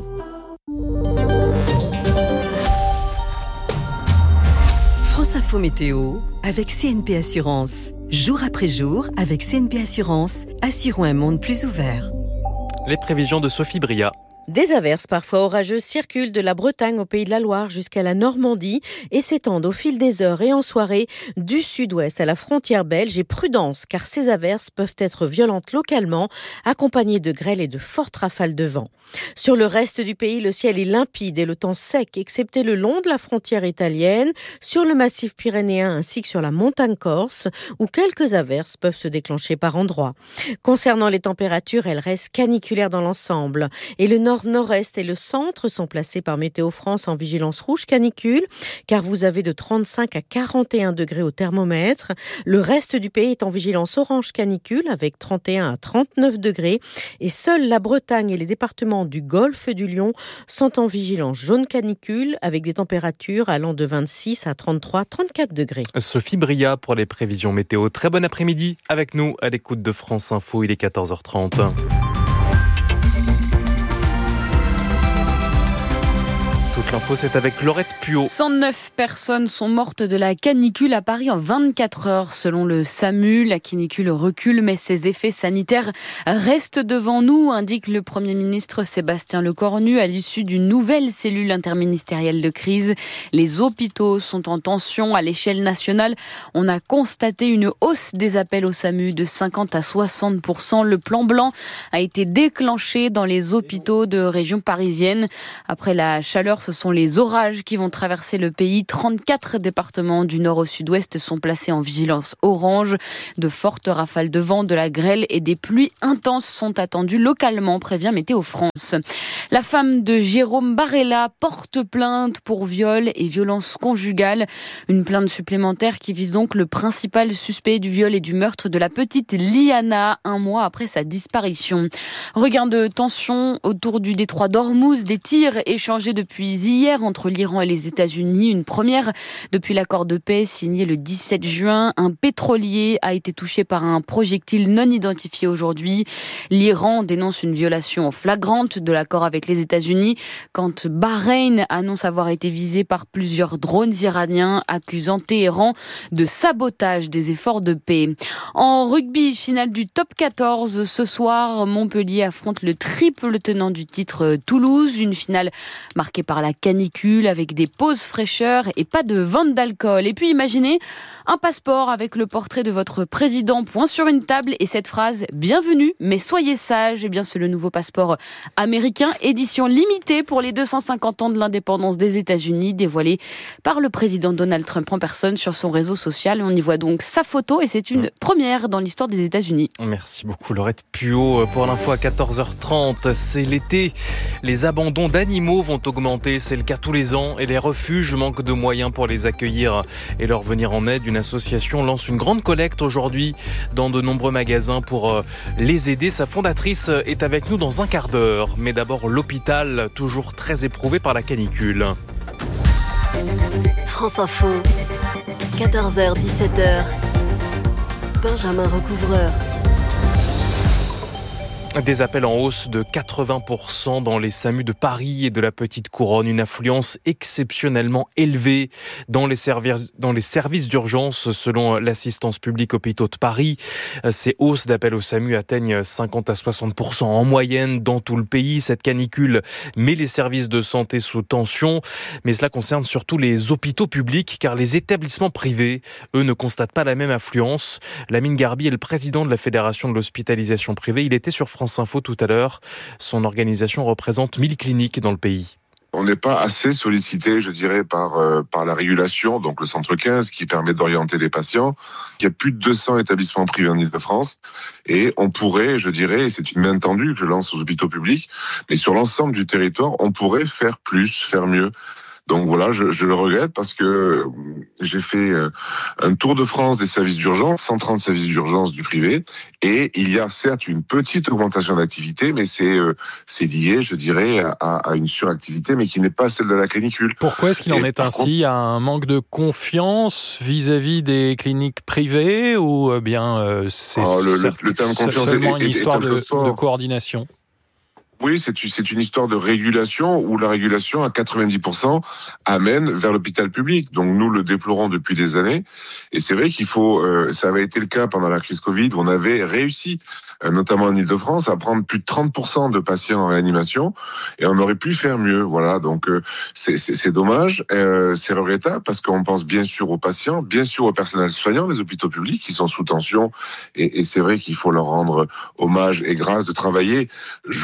France Info Météo avec CNP Assurance. Jour après jour, avec CNP Assurance, assurons un monde plus ouvert. Les prévisions de Sophie Bria. Des averses parfois orageuses circulent de la Bretagne au Pays de la Loire jusqu'à la Normandie et s'étendent au fil des heures et en soirée du sud-ouest à la frontière belge. Et prudence, car ces averses peuvent être violentes localement, accompagnées de grêle et de fortes rafales de vent. Sur le reste du pays, le ciel est limpide et le temps sec, excepté le long de la frontière italienne, sur le massif pyrénéen ainsi que sur la montagne corse, où quelques averses peuvent se déclencher par endroits. Concernant les températures, elles restent caniculaires dans l'ensemble et le nord nord-nord-est et le centre sont placés par Météo France en vigilance rouge canicule, car vous avez de 35 à 41 degrés au thermomètre. Le reste du pays est en vigilance orange canicule avec 31 à 39 degrés. Et seuls la Bretagne et les départements du Golfe du Lion sont en vigilance jaune canicule avec des températures allant de 26 à 33, 34 degrés. Sophie Bria pour les prévisions météo. Très bon après-midi avec nous à l'écoute de France Info. Il est 14h30. Toute l'info, c'est avec Laurette Puot. 109 personnes sont mortes de la canicule à Paris en 24 heures. Selon le SAMU, la canicule recule, mais ses effets sanitaires restent devant nous, indique le Premier ministre Sébastien Lecornu à l'issue d'une nouvelle cellule interministérielle de crise. Les hôpitaux sont en tension à l'échelle nationale. On a constaté une hausse des appels au SAMU de 50 à 60%. Le plan blanc a été déclenché dans les hôpitaux de région parisienne. Après la chaleur, ce sont les orages qui vont traverser le pays. 34 départements du nord au sud-ouest sont placés en vigilance orange. De fortes rafales de vent, de la grêle et des pluies intenses sont attendues localement, prévient Météo France. La femme de Jérôme Barella porte plainte pour viol et violence conjugale. Une plainte supplémentaire qui vise donc le principal suspect du viol et du meurtre de la petite Liana, un mois après sa disparition. Regain de tension autour du détroit d'Ormuz, des tirs échangés depuis hier entre l'Iran et les États-Unis. Une première depuis l'accord de paix signé le 17 juin. Un pétrolier a été touché par un projectile non identifié aujourd'hui. L'Iran dénonce une violation flagrante de l'accord avec les États-Unis quand Bahreïn annonce avoir été visé par plusieurs drones iraniens, accusant Téhéran de sabotage des efforts de paix. En rugby, finale du top 14 ce soir, Montpellier affronte le triple tenant du titre Toulouse. Une finale marquée par la canicule avec des pauses fraîcheur et pas de vente d'alcool. Et puis imaginez un passeport avec le portrait de votre président point sur une table et cette phrase « Bienvenue, mais soyez sages ». Eh bien, c'est le nouveau passeport américain, édition limitée pour les 250 ans de l'indépendance des États-Unis, dévoilé par le président Donald Trump en personne sur son réseau social. On y voit donc sa photo et c'est une première dans l'histoire des États-Unis. Merci beaucoup Laurette Puot pour l'info à 14h30. C'est l'été. Les abandons d'animaux vont augmenter. C'est le cas tous les ans et les refuges manquent de moyens pour les accueillir et leur venir en aide. Une association lance une grande collecte aujourd'hui dans de nombreux magasins pour les aider. Sa fondatrice est avec nous dans un quart d'heure. Mais d'abord l'hôpital, toujours très éprouvé par la canicule. France Info, 14h, 17h, Benjamin Recouvreur. Des appels en hausse de 80% dans les SAMU de Paris et de la Petite Couronne. Une affluence exceptionnellement élevée dans les services d'urgence selon l'Assistance publique Hôpitaux de Paris. Ces hausses d'appels au SAMU atteignent 50 à 60% en moyenne dans tout le pays. Cette canicule met les services de santé sous tension. Mais cela concerne surtout les hôpitaux publics car les établissements privés, eux, ne constatent pas la même affluence. Lamine Garbi est le président de la Fédération de l'hospitalisation privée. Il était sur France Info tout à l'heure. Son organisation représente 1000 cliniques dans le pays. On n'est pas assez sollicité, je dirais, par la régulation, donc le centre 15, qui permet d'orienter les patients. Il y a plus de 200 établissements privés en Ile-de-France et on pourrait, je dirais, et c'est une main tendue que je lance aux hôpitaux publics, mais sur l'ensemble du territoire, on pourrait faire plus, faire mieux. Donc voilà, je le regrette parce que j'ai fait un tour de France des services d'urgence, 130 services d'urgence du privé, et il y a certes une petite augmentation d'activité, mais c'est lié, je dirais, à une suractivité, mais qui n'est pas celle de la canicule. Pourquoi est-ce qu'il en est ainsi ? Il y a un manque de confiance vis-à-vis des cliniques privées ou bien c'est le terme confiance seulement une histoire de coordination ? Oui, c'est une histoire de régulation où la régulation à 90% amène vers l'hôpital public. Donc nous le déplorons depuis des années. Et c'est vrai qu'il faut, ça avait été le cas pendant la crise Covid où on avait réussi, notamment en Ile-de-France, à prendre plus de 30% de patients en réanimation et on aurait pu faire mieux. Voilà, donc c'est dommage, c'est regrettable parce qu'on pense bien sûr aux patients, bien sûr au personnel soignant des hôpitaux publics qui sont sous tension et c'est vrai qu'il faut leur rendre hommage et grâce de travailler jour et nuit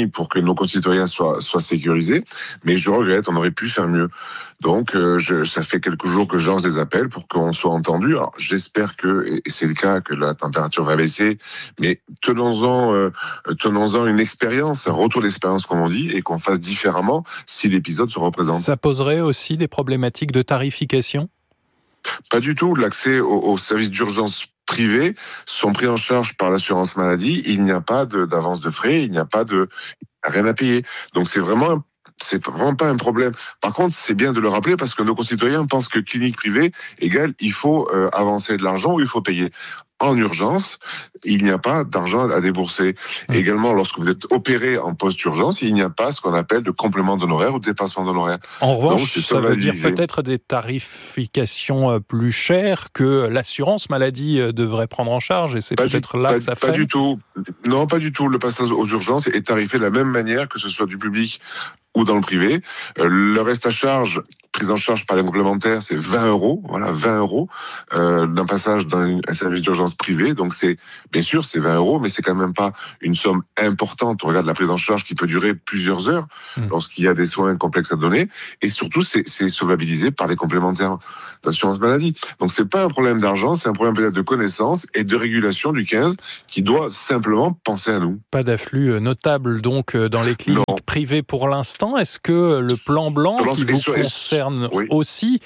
mis pour que nos concitoyens soient sécurisés, mais je regrette, on aurait pu faire mieux. Donc, ça fait quelques jours que je lance des appels pour qu'on soit entendu. Alors, j'espère et c'est le cas, que la température va baisser, mais tenons-en une expérience, un retour d'expérience, comme on dit, et qu'on fasse différemment si l'épisode se représente. Ça poserait aussi des problématiques de tarification ? Pas du tout. L'accès aux services d'urgence privés sont pris en charge par l'assurance maladie. Il n'y a pas d'avance de frais, il n'y a rien à payer. Donc c'est vraiment pas un problème. Par contre, c'est bien de le rappeler parce que nos concitoyens pensent que clinique privée égale il faut avancer de l'argent ou il faut payer. En urgence, il n'y a pas d'argent à débourser. Également, lorsque vous êtes opéré en post-urgence, il n'y a pas ce qu'on appelle de complément d'honoraires ou de dépassement d'honoraires. En revanche, ça veut dire peut-être des tarifications plus chères que l'assurance maladie devrait prendre en charge, et c'est peut-être là que ça freine. Pas du tout. Non, pas du tout. Le passage aux urgences est tarifé de la même manière que ce soit du public ou dans le privé. Le reste à charge, prise en charge par les complémentaires, c'est 20 €. Voilà, 20 € d'un passage dans un service d'urgence privé. Donc bien sûr, c'est 20 €, mais c'est quand même pas une somme importante. On regarde la prise en charge qui peut durer plusieurs heures lorsqu'il y a des soins complexes à donner. Et surtout, c'est solvabilisé par les complémentaires d'assurance maladie. Donc c'est pas un problème d'argent, c'est un problème peut-être de connaissance et de régulation du 15 qui doit simplement penser à nous. Pas d'afflux notable donc dans les cliniques privées pour l'instant. Est-ce que le plan blanc qui vous concerne aussi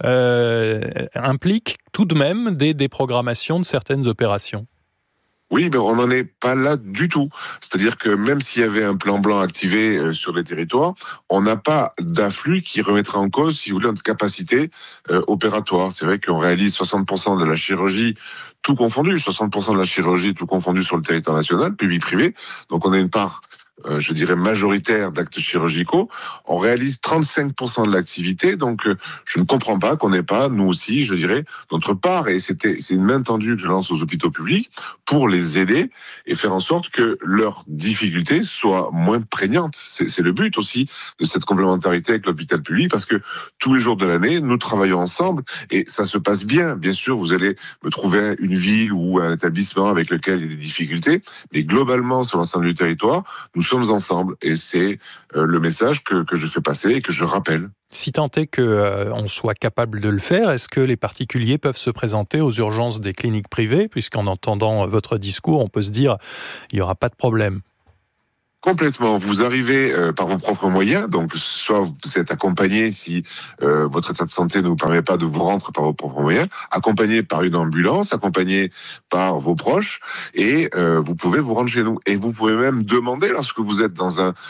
implique tout de même des déprogrammations de certaines opérations ? Oui, mais on n'en est pas là du tout. C'est-à-dire que même s'il y avait un plan blanc activé sur les territoires, on n'a pas d'afflux qui remettrait en cause, si vous voulez, notre capacité opératoire. C'est vrai qu'on réalise 60% de la chirurgie tout confondu, 60% de la chirurgie tout confondu sur le territoire national, public-privé. Donc on a une part je dirais majoritaire d'actes chirurgicaux, on réalise 35% de l'activité, donc je ne comprends pas qu'on n'ait pas, nous aussi, je dirais, notre part, et c'est une main tendue que je lance aux hôpitaux publics pour les aider et faire en sorte que leurs difficultés soient moins prégnantes. C'est le but aussi de cette complémentarité avec l'hôpital public, parce que tous les jours de l'année, nous travaillons ensemble et ça se passe bien. Bien sûr, vous allez me trouver une ville ou un établissement avec lequel il y a des difficultés, mais globalement, sur l'ensemble du territoire, nous sommes ensemble, et c'est le message que je fais passer et que je rappelle. Si tant est qu'on soit capable de le faire, est-ce que les particuliers peuvent se présenter aux urgences des cliniques privées, puisqu'en entendant votre discours, on peut se dire il n'y aura pas de problème? Complètement. Vous arrivez par vos propres moyens, donc soit vous êtes accompagné si votre état de santé ne vous permet pas de vous rendre par vos propres moyens, accompagné par une ambulance, accompagné par vos proches, et vous pouvez vous rendre chez nous. Et vous pouvez même demander, lorsque vous êtes dans un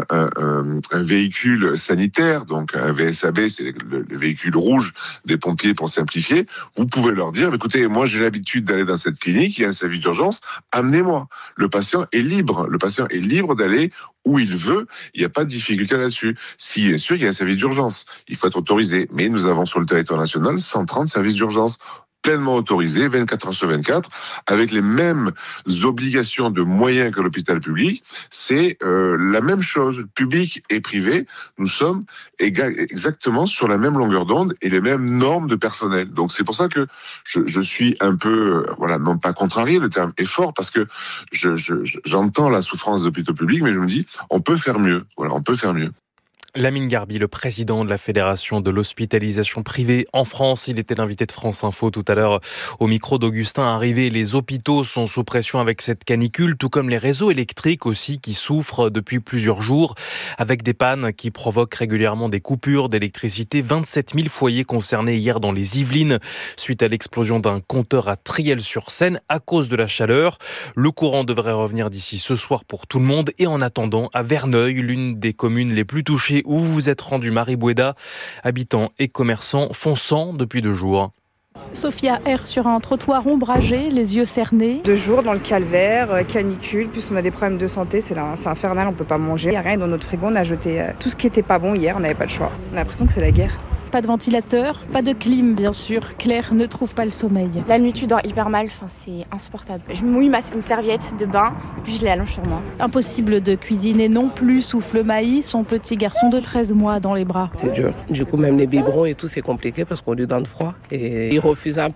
véhicule sanitaire, donc un VSAB, c'est le véhicule rouge des pompiers pour simplifier, vous pouvez leur dire, écoutez, moi j'ai l'habitude d'aller dans cette clinique, il y a un service d'urgence, amenez-moi. Le patient est libre d'aller où il veut, il n'y a pas de difficulté là-dessus. Si, bien sûr, il y a un service d'urgence, il faut être autorisé, mais nous avons sur le territoire national 130 services d'urgence pleinement autorisés, 24 heures sur 24, avec les mêmes obligations de moyens que l'hôpital public. C'est la même chose, public et privé, nous sommes exactement sur la même longueur d'onde et les mêmes normes de personnel. Donc c'est pour ça que je suis un peu, non pas contrarié, le terme est fort, parce que j'entends la souffrance des hôpitaux publics, mais je me dis, on peut faire mieux. Voilà, on peut faire mieux. Lamine Garbi, le président de la Fédération de l'hospitalisation privée en France. Il était l'invité de France Info tout à l'heure au micro d'Augustin Arrivé. Les hôpitaux sont sous pression avec cette canicule, tout comme les réseaux électriques aussi qui souffrent depuis plusieurs jours avec des pannes qui provoquent régulièrement des coupures d'électricité. 27 000 foyers concernés hier dans les Yvelines suite à l'explosion d'un compteur à Triel-sur-Seine à cause de la chaleur. Le courant devrait revenir d'ici ce soir pour tout le monde, et en attendant, à Verneuil, l'une des communes les plus touchées où vous vous êtes rendu, Marie Boueda, habitants et commerçants fonçant depuis 2 jours. Sophia erre sur un trottoir ombragé, les yeux cernés. 2 jours dans le calvaire, canicule, plus on a des problèmes de santé, c'est infernal, on peut pas manger. Il n'y a rien dans notre frigo, on a jeté tout ce qui était pas bon hier, on n'avait pas le choix. On a l'impression que c'est la guerre. Pas de ventilateur, pas de clim bien sûr. Claire ne trouve pas le sommeil. La nuit tu dors hyper mal, c'est insupportable. Je mouille une serviette de bain, puis je l'allonge sur moi. Impossible de cuisiner non plus, souffle Maï, son petit garçon de 13 mois dans les bras. C'est dur. Du coup même les biberons et tout c'est compliqué parce qu'on lui donne froid et il refuse un peu.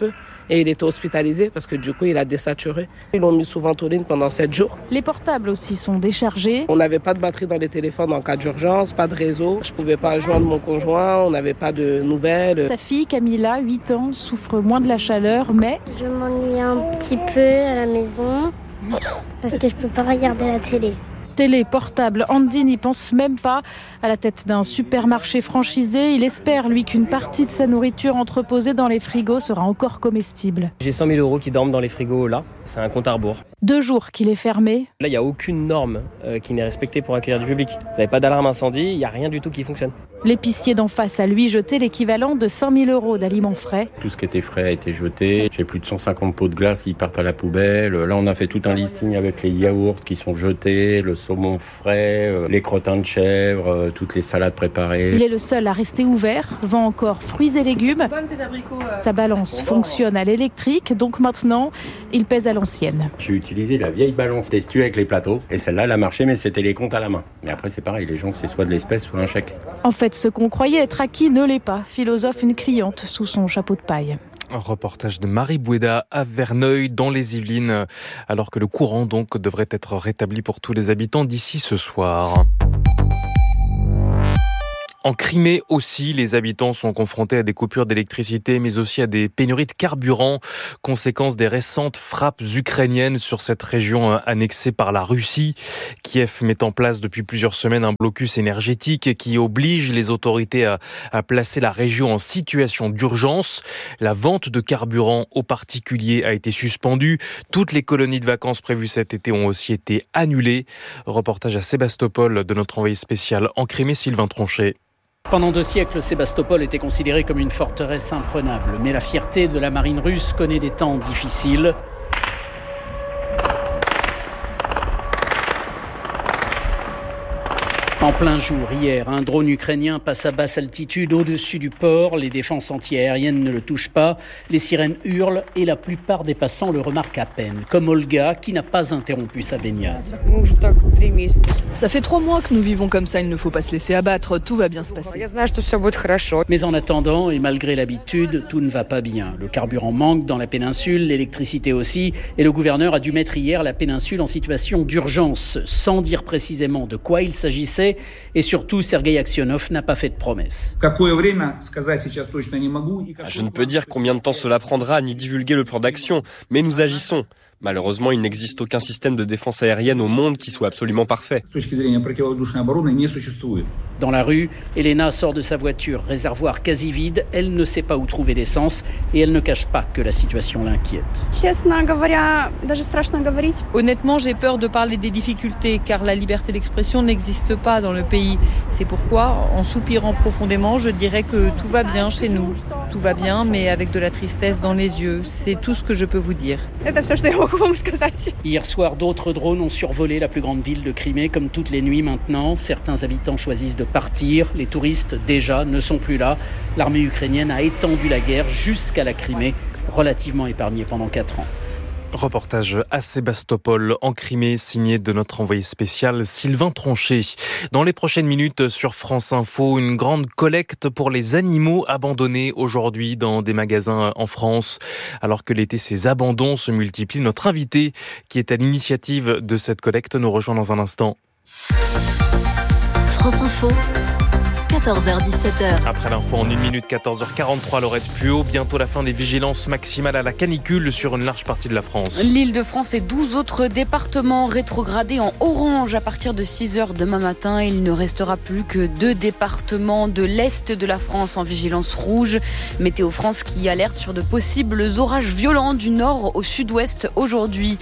et il était hospitalisé parce que du coup il a désaturé. Ils l'ont mis sous ventoline pendant 7 jours. Les portables aussi sont déchargés. On n'avait pas de batterie dans les téléphones en cas d'urgence, pas de réseau. Je pouvais pas joindre mon conjoint, on n'avait pas de nouvelles. Sa fille Camilla, 8 ans, souffre moins de la chaleur, mais... Je m'ennuie un petit peu à la maison parce que je peux pas regarder la télé. Télé, portable, Andy n'y pense même pas. À la tête d'un supermarché franchisé, il espère, lui, qu'une partie de sa nourriture entreposée dans les frigos sera encore comestible. J'ai 100 000 € qui dorment dans les frigos là, c'est un compte à rebours. 2 jours qu'il est fermé. Là, il n'y a aucune norme qui n'est respectée pour accueillir du public. Vous n'avez pas d'alarme incendie, il n'y a rien du tout qui fonctionne. L'épicier d'en face a lui jeté l'équivalent de 5 000 € d'aliments frais. Tout ce qui était frais a été jeté. J'ai plus de 150 pots de glace qui partent à la poubelle. Là, on a fait tout un listing avec les yaourts qui sont jetés, le saumon frais, les crottins de chèvre, toutes les salades préparées. Il est le seul à rester ouvert, vend encore fruits et légumes. Sa balance fonctionne à l'électrique, donc maintenant, il pèse à l'ancienne. J'ai utilisé la vieille balance testue avec les plateaux. Et celle-là, elle a marché, mais c'était les comptes à la main. Mais après, c'est pareil, les gens, c'est soit de l'espèce, soit un chèque. En fait, ce qu'on croyait être acquis ne l'est pas, philosophe une cliente sous son chapeau de paille. Un reportage de Marie Bouéda à Verneuil dans les Yvelines, alors que le courant donc devrait être rétabli pour tous les habitants d'ici ce soir. En Crimée aussi, les habitants sont confrontés à des coupures d'électricité, mais aussi à des pénuries de carburant, conséquence des récentes frappes ukrainiennes sur cette région annexée par la Russie. Kiev met en place depuis plusieurs semaines un blocus énergétique qui oblige les autorités à placer la région en situation d'urgence. La vente de carburant aux particuliers a été suspendue. Toutes les colonies de vacances prévues cet été ont aussi été annulées. Reportage à Sébastopol de notre envoyé spécial en Crimée, Sylvain Tronchet. Pendant 2 siècles, Sébastopol était considérée comme une forteresse imprenable. Mais la fierté de la marine russe connaît des temps difficiles. En plein jour, hier, un drone ukrainien passe à basse altitude au-dessus du port. Les défenses antiaériennes ne le touchent pas. Les sirènes hurlent et la plupart des passants le remarquent à peine. Comme Olga, qui n'a pas interrompu sa baignade. Ça fait 3 mois que nous vivons comme ça, il ne faut pas se laisser abattre, tout va bien se passer. Mais en attendant, et malgré l'habitude, tout ne va pas bien. Le carburant manque dans la péninsule, l'électricité aussi, et le gouverneur a dû mettre hier la péninsule en situation d'urgence, sans dire précisément de quoi il s'agissait. Et surtout, Sergueï Aksionov n'a pas fait de promesse. Je ne peux dire combien de temps cela prendra ni divulguer le plan d'action, mais nous agissons. Malheureusement, il n'existe aucun système de défense aérienne au monde qui soit absolument parfait. Dans la rue, Elena sort de sa voiture, réservoir quasi vide. Elle ne sait pas où trouver l'essence et elle ne cache pas que la situation l'inquiète. Honnêtement, j'ai peur de parler des difficultés car la liberté d'expression n'existe pas dans le pays. C'est pourquoi, en soupirant profondément, je dirais que tout va bien chez nous. Tout va bien, mais avec de la tristesse dans les yeux. C'est tout ce que je peux vous dire. Hier soir, d'autres drones ont survolé la plus grande ville de Crimée, comme toutes les nuits maintenant. Certains habitants choisissent de partir. Les touristes, déjà, ne sont plus là. L'armée ukrainienne a étendu la guerre jusqu'à la Crimée, relativement épargnée pendant 4 ans. Reportage à Sébastopol en Crimée, signé de notre envoyé spécial Sylvain Tronchet. Dans les prochaines minutes sur France Info, une grande collecte pour les animaux abandonnés aujourd'hui dans des magasins en France. Alors que l'été, ces abandons se multiplient. Notre invité, qui est à l'initiative de cette collecte, nous rejoint dans un instant. France Info. 14h-17h. Après l'info en 1 minute, 14h43, Laurette Puot. Bientôt la fin des vigilances maximales à la canicule sur une large partie de la France. L'Île-de-France et 12 autres départements rétrogradés en orange à partir de 6h demain matin. Il ne restera plus que 2 départements de l'Est de la France en vigilance rouge. Météo France qui alerte sur de possibles orages violents du nord au sud-ouest aujourd'hui.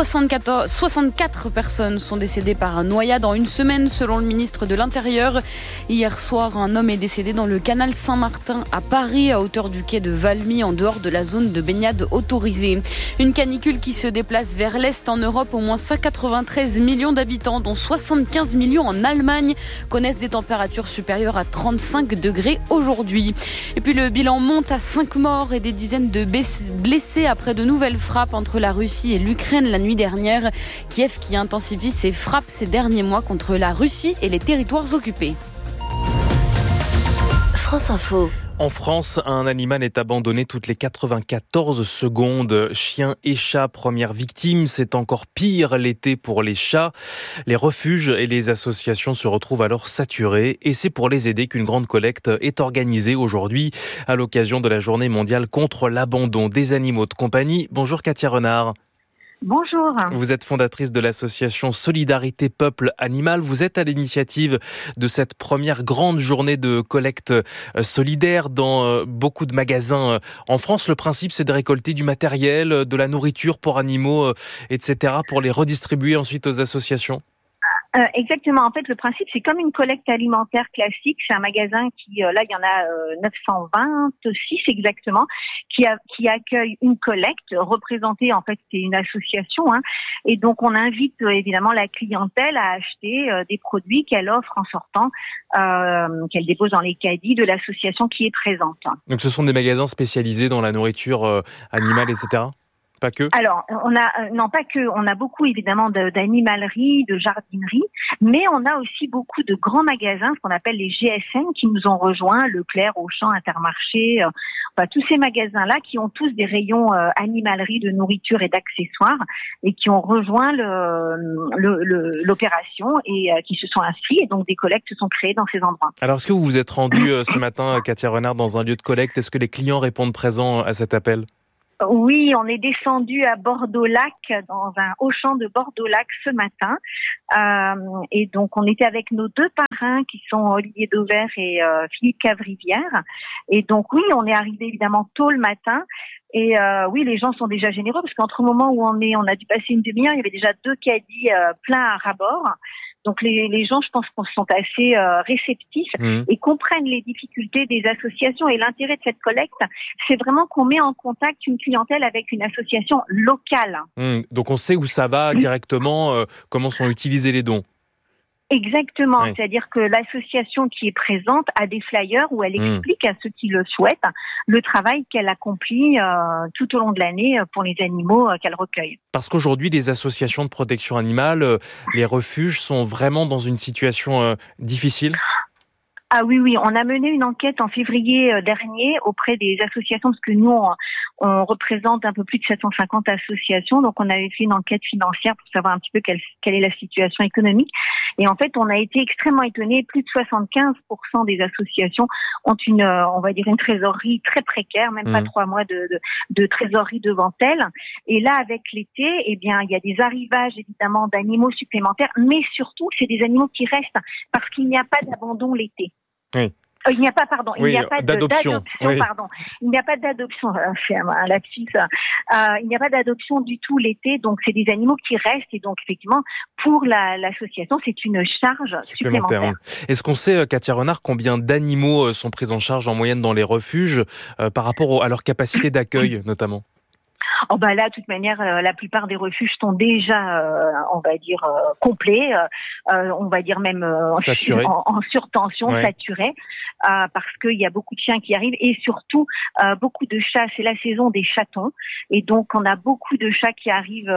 64 personnes sont décédées par noyade en une semaine selon le ministre de l'Intérieur. Hier soir, un homme est décédé dans le canal Saint-Martin à Paris, à hauteur du quai de Valmy, en dehors de la zone de baignade autorisée. Une canicule qui se déplace vers l'Est en Europe. Au moins 193 millions d'habitants, dont 75 millions en Allemagne, connaissent des températures supérieures à 35 degrés aujourd'hui. Et puis le bilan monte à 5 morts et des dizaines de blessés après de nouvelles frappes entre la Russie et l'Ukraine la nuit dernière. Kiev qui intensifie ses frappes ces derniers mois contre la Russie et les territoires occupés. France Info. En France, un animal est abandonné toutes les 94 secondes. Chien et chat, première victime. C'est encore pire l'été pour les chats. Les refuges et les associations se retrouvent alors saturés. Et c'est pour les aider qu'une grande collecte est organisée aujourd'hui à l'occasion de la Journée mondiale contre l'abandon des animaux de compagnie. Bonjour Katia Renard. Bonjour. Vous êtes fondatrice de l'association Solidarité Peuple Animal. Vous êtes à l'initiative de cette première grande journée de collecte solidaire dans beaucoup de magasins en France. Le principe, c'est de récolter du matériel, de la nourriture pour animaux, etc., pour les redistribuer ensuite aux associations. Exactement. En fait, le principe, c'est comme une collecte alimentaire classique. C'est un magasin qui, là, il y en a 926 exactement, qui accueille une collecte représentée. En fait, c'est une association, hein. Et donc, on invite évidemment la clientèle à acheter des produits qu'elle offre en sortant, qu'elle dépose dans les caddies de l'association qui est présente. Donc, ce sont des magasins spécialisés dans la nourriture animale, etc. Pas que? Alors, non, pas que. On a beaucoup, évidemment, d'animalerie, de jardinerie, mais on a aussi beaucoup de grands magasins, ce qu'on appelle les GSN, qui nous ont rejoints, Leclerc, Auchan, Intermarché, tous ces magasins-là qui ont tous des rayons animalerie, de nourriture et d'accessoires, et qui ont rejoint l'opération et qui se sont inscrits, et donc des collectes sont créées dans ces endroits. Alors, est-ce que vous vous êtes rendu ce matin, Katia Renard, dans un lieu de collecte? Est-ce que les clients répondent présents à cet appel? Oui, on est descendu à Bordeaux-Lac, dans un Auchan de Bordeaux-Lac ce matin. Et donc, on était avec nos deux parrains qui sont Olivier Dauvert et Philippe Cavrivière. Et donc, oui, on est arrivé évidemment tôt le matin. Et oui, les gens sont déjà généreux parce qu'entre le moment où on a dû passer une demi-heure, il y avait déjà 2 caddies pleins à ras-bord. Donc les gens, je pense, sont assez réceptifs et comprennent les difficultés des associations. Et l'intérêt de cette collecte, c'est vraiment qu'on met en contact une clientèle avec une association locale. Donc on sait où ça va directement, comment sont utilisés les dons. Exactement, oui. C'est-à-dire que l'association qui est présente a des flyers où elle explique à ceux qui le souhaitent le travail qu'elle accomplit tout au long de l'année pour les animaux qu'elle recueille. Parce qu'aujourd'hui, les associations de protection animale, les refuges sont vraiment dans une situation difficile. Ah oui, on a mené une enquête en février dernier auprès des associations, parce que nous, on représente un peu plus de 750 associations, donc on avait fait une enquête financière pour savoir un petit peu quelle est la situation économique. Et en fait, on a été extrêmement étonnés. Plus de 75% des associations ont on va dire une trésorerie très précaire, même pas 3 mois de trésorerie devant elles. Et là, avec l'été, eh bien, il y a des arrivages évidemment d'animaux supplémentaires, mais surtout, c'est des animaux qui restent parce qu'il n'y a pas d'abandon l'été. Oui. Il n'y a pas d'adoption. Oui. Il n'y a pas d'adoption. C'est un lapsus. Il n'y a pas d'adoption du tout l'été, donc c'est des animaux qui restent et donc effectivement pour l'association c'est une charge supplémentaire. Est-ce qu'on sait, Katia Renard, combien d'animaux sont pris en charge en moyenne dans les refuges par rapport à leur capacité d'accueil notamment? Oh bah là, de toute manière, la plupart des refuges sont déjà, on va dire, complets, on va dire même en surtension, saturés, parce qu'il y a beaucoup de chiens qui arrivent et surtout beaucoup de chats. C'est la saison des chatons et donc on a beaucoup de chats qui arrivent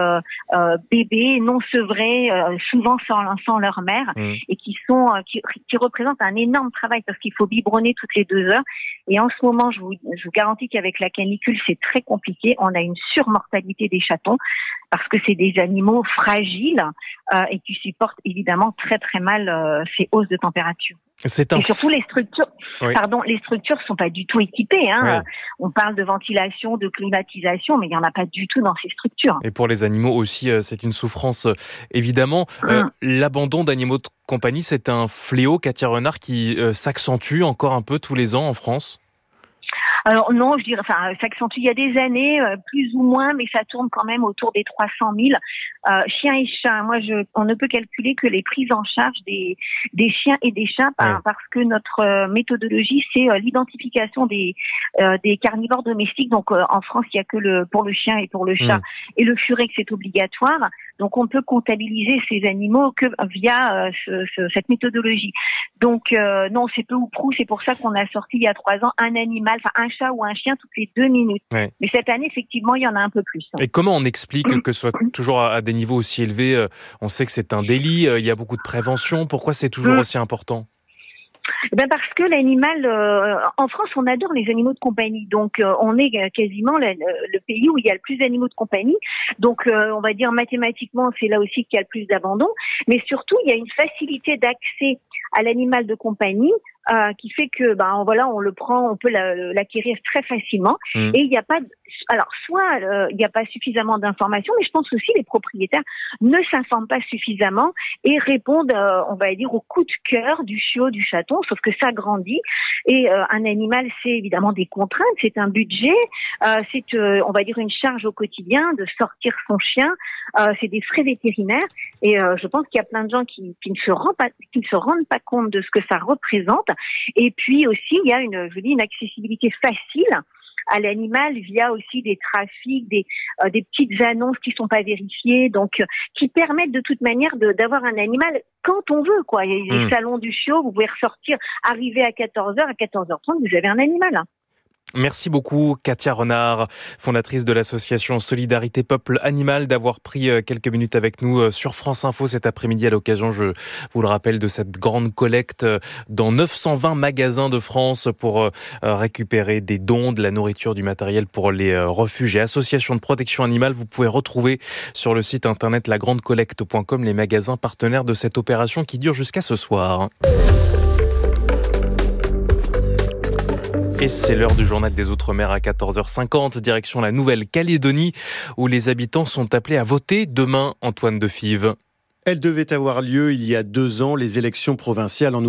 bébés, non sevrés, souvent sans leur mère et qui représentent un énorme travail parce qu'il faut biberonner toutes les 2 heures. Et en ce moment, je vous garantis qu'avec la canicule, c'est très compliqué. On a une surmortalité des chatons parce que c'est des animaux fragiles et qui supportent évidemment très très mal ces hausses de température. Et surtout les structures, les structures sont pas du tout équipées. On parle de ventilation, de climatisation, mais il y en a pas du tout dans ces structures. Et pour les animaux aussi, c'est une souffrance évidemment. L'abandon d'animaux de compagnie, c'est un fléau, Katia Renard, qui s'accentue encore un peu tous les ans en France. Alors non, je dirais, s'accentue il y a des années, plus ou moins, mais ça tourne quand même autour des 300 000 chiens et chats. Moi, on ne peut calculer que les prises en charge des chiens et des chats parce que notre méthodologie, c'est l'identification des carnivores domestiques. Donc en France, il y a que pour le chien et pour le chat et le furex, c'est obligatoire. Donc on peut comptabiliser ces animaux que via cette méthodologie. Donc non, c'est peu ou prou. C'est pour ça qu'on a sorti il y a 3 ans un animal, un chat ou un chien toutes les 2 minutes. Mais cette année, effectivement, il y en a un peu plus. Et comment on explique que ce soit toujours à des niveaux aussi élevés? On sait que c'est un délit, il y a beaucoup de prévention. Pourquoi c'est toujours aussi important? Parce que l'animal, en France, on adore les animaux de compagnie. Donc, on est quasiment le pays où il y a le plus d'animaux de compagnie. Donc, on va dire mathématiquement, c'est là aussi qu'il y a le plus d'abandon. Mais surtout, il y a une facilité d'accès à l'animal de compagnie qui fait que, on le prend, on peut l'acquérir très facilement. Et il n'y a pas soit il n'y a pas suffisamment d'informations, mais je pense aussi les propriétaires ne s'informent pas suffisamment et répondent, on va dire, au coup de cœur du chiot, du chaton, sauf que ça grandit. Et un animal, c'est évidemment des contraintes, c'est un budget, c'est, on va dire, une charge au quotidien de sortir son chien, c'est des frais vétérinaires. Et je pense qu'il y a plein de gens qui ne se rendent pas compte de ce que ça représente. Et puis aussi, il y a une accessibilité facile à l'animal via aussi des trafics, des petites annonces qui sont pas vérifiées, donc qui permettent de toute manière d'avoir un animal quand on veut, quoi. Il y a les salons du chiot, vous pouvez ressortir, arriver à 14h, à 14h30, vous avez un animal. Merci beaucoup Katia Renard, fondatrice de l'association Solidarité Peuple Animal, d'avoir pris quelques minutes avec nous sur France Info cet après-midi à l'occasion, je vous le rappelle, de cette grande collecte dans 920 magasins de France pour récupérer des dons, de la nourriture, du matériel pour les refuges et associations de protection animale. Vous pouvez retrouver sur le site internet lagrandecollecte.com les magasins partenaires de cette opération qui dure jusqu'à ce soir. Et c'est l'heure du journal des Outre-mer à 14h50, direction la Nouvelle-Calédonie, où les habitants sont appelés à voter demain, Antoine Defive. Elle devait avoir lieu il y a 2 ans, les élections provinciales en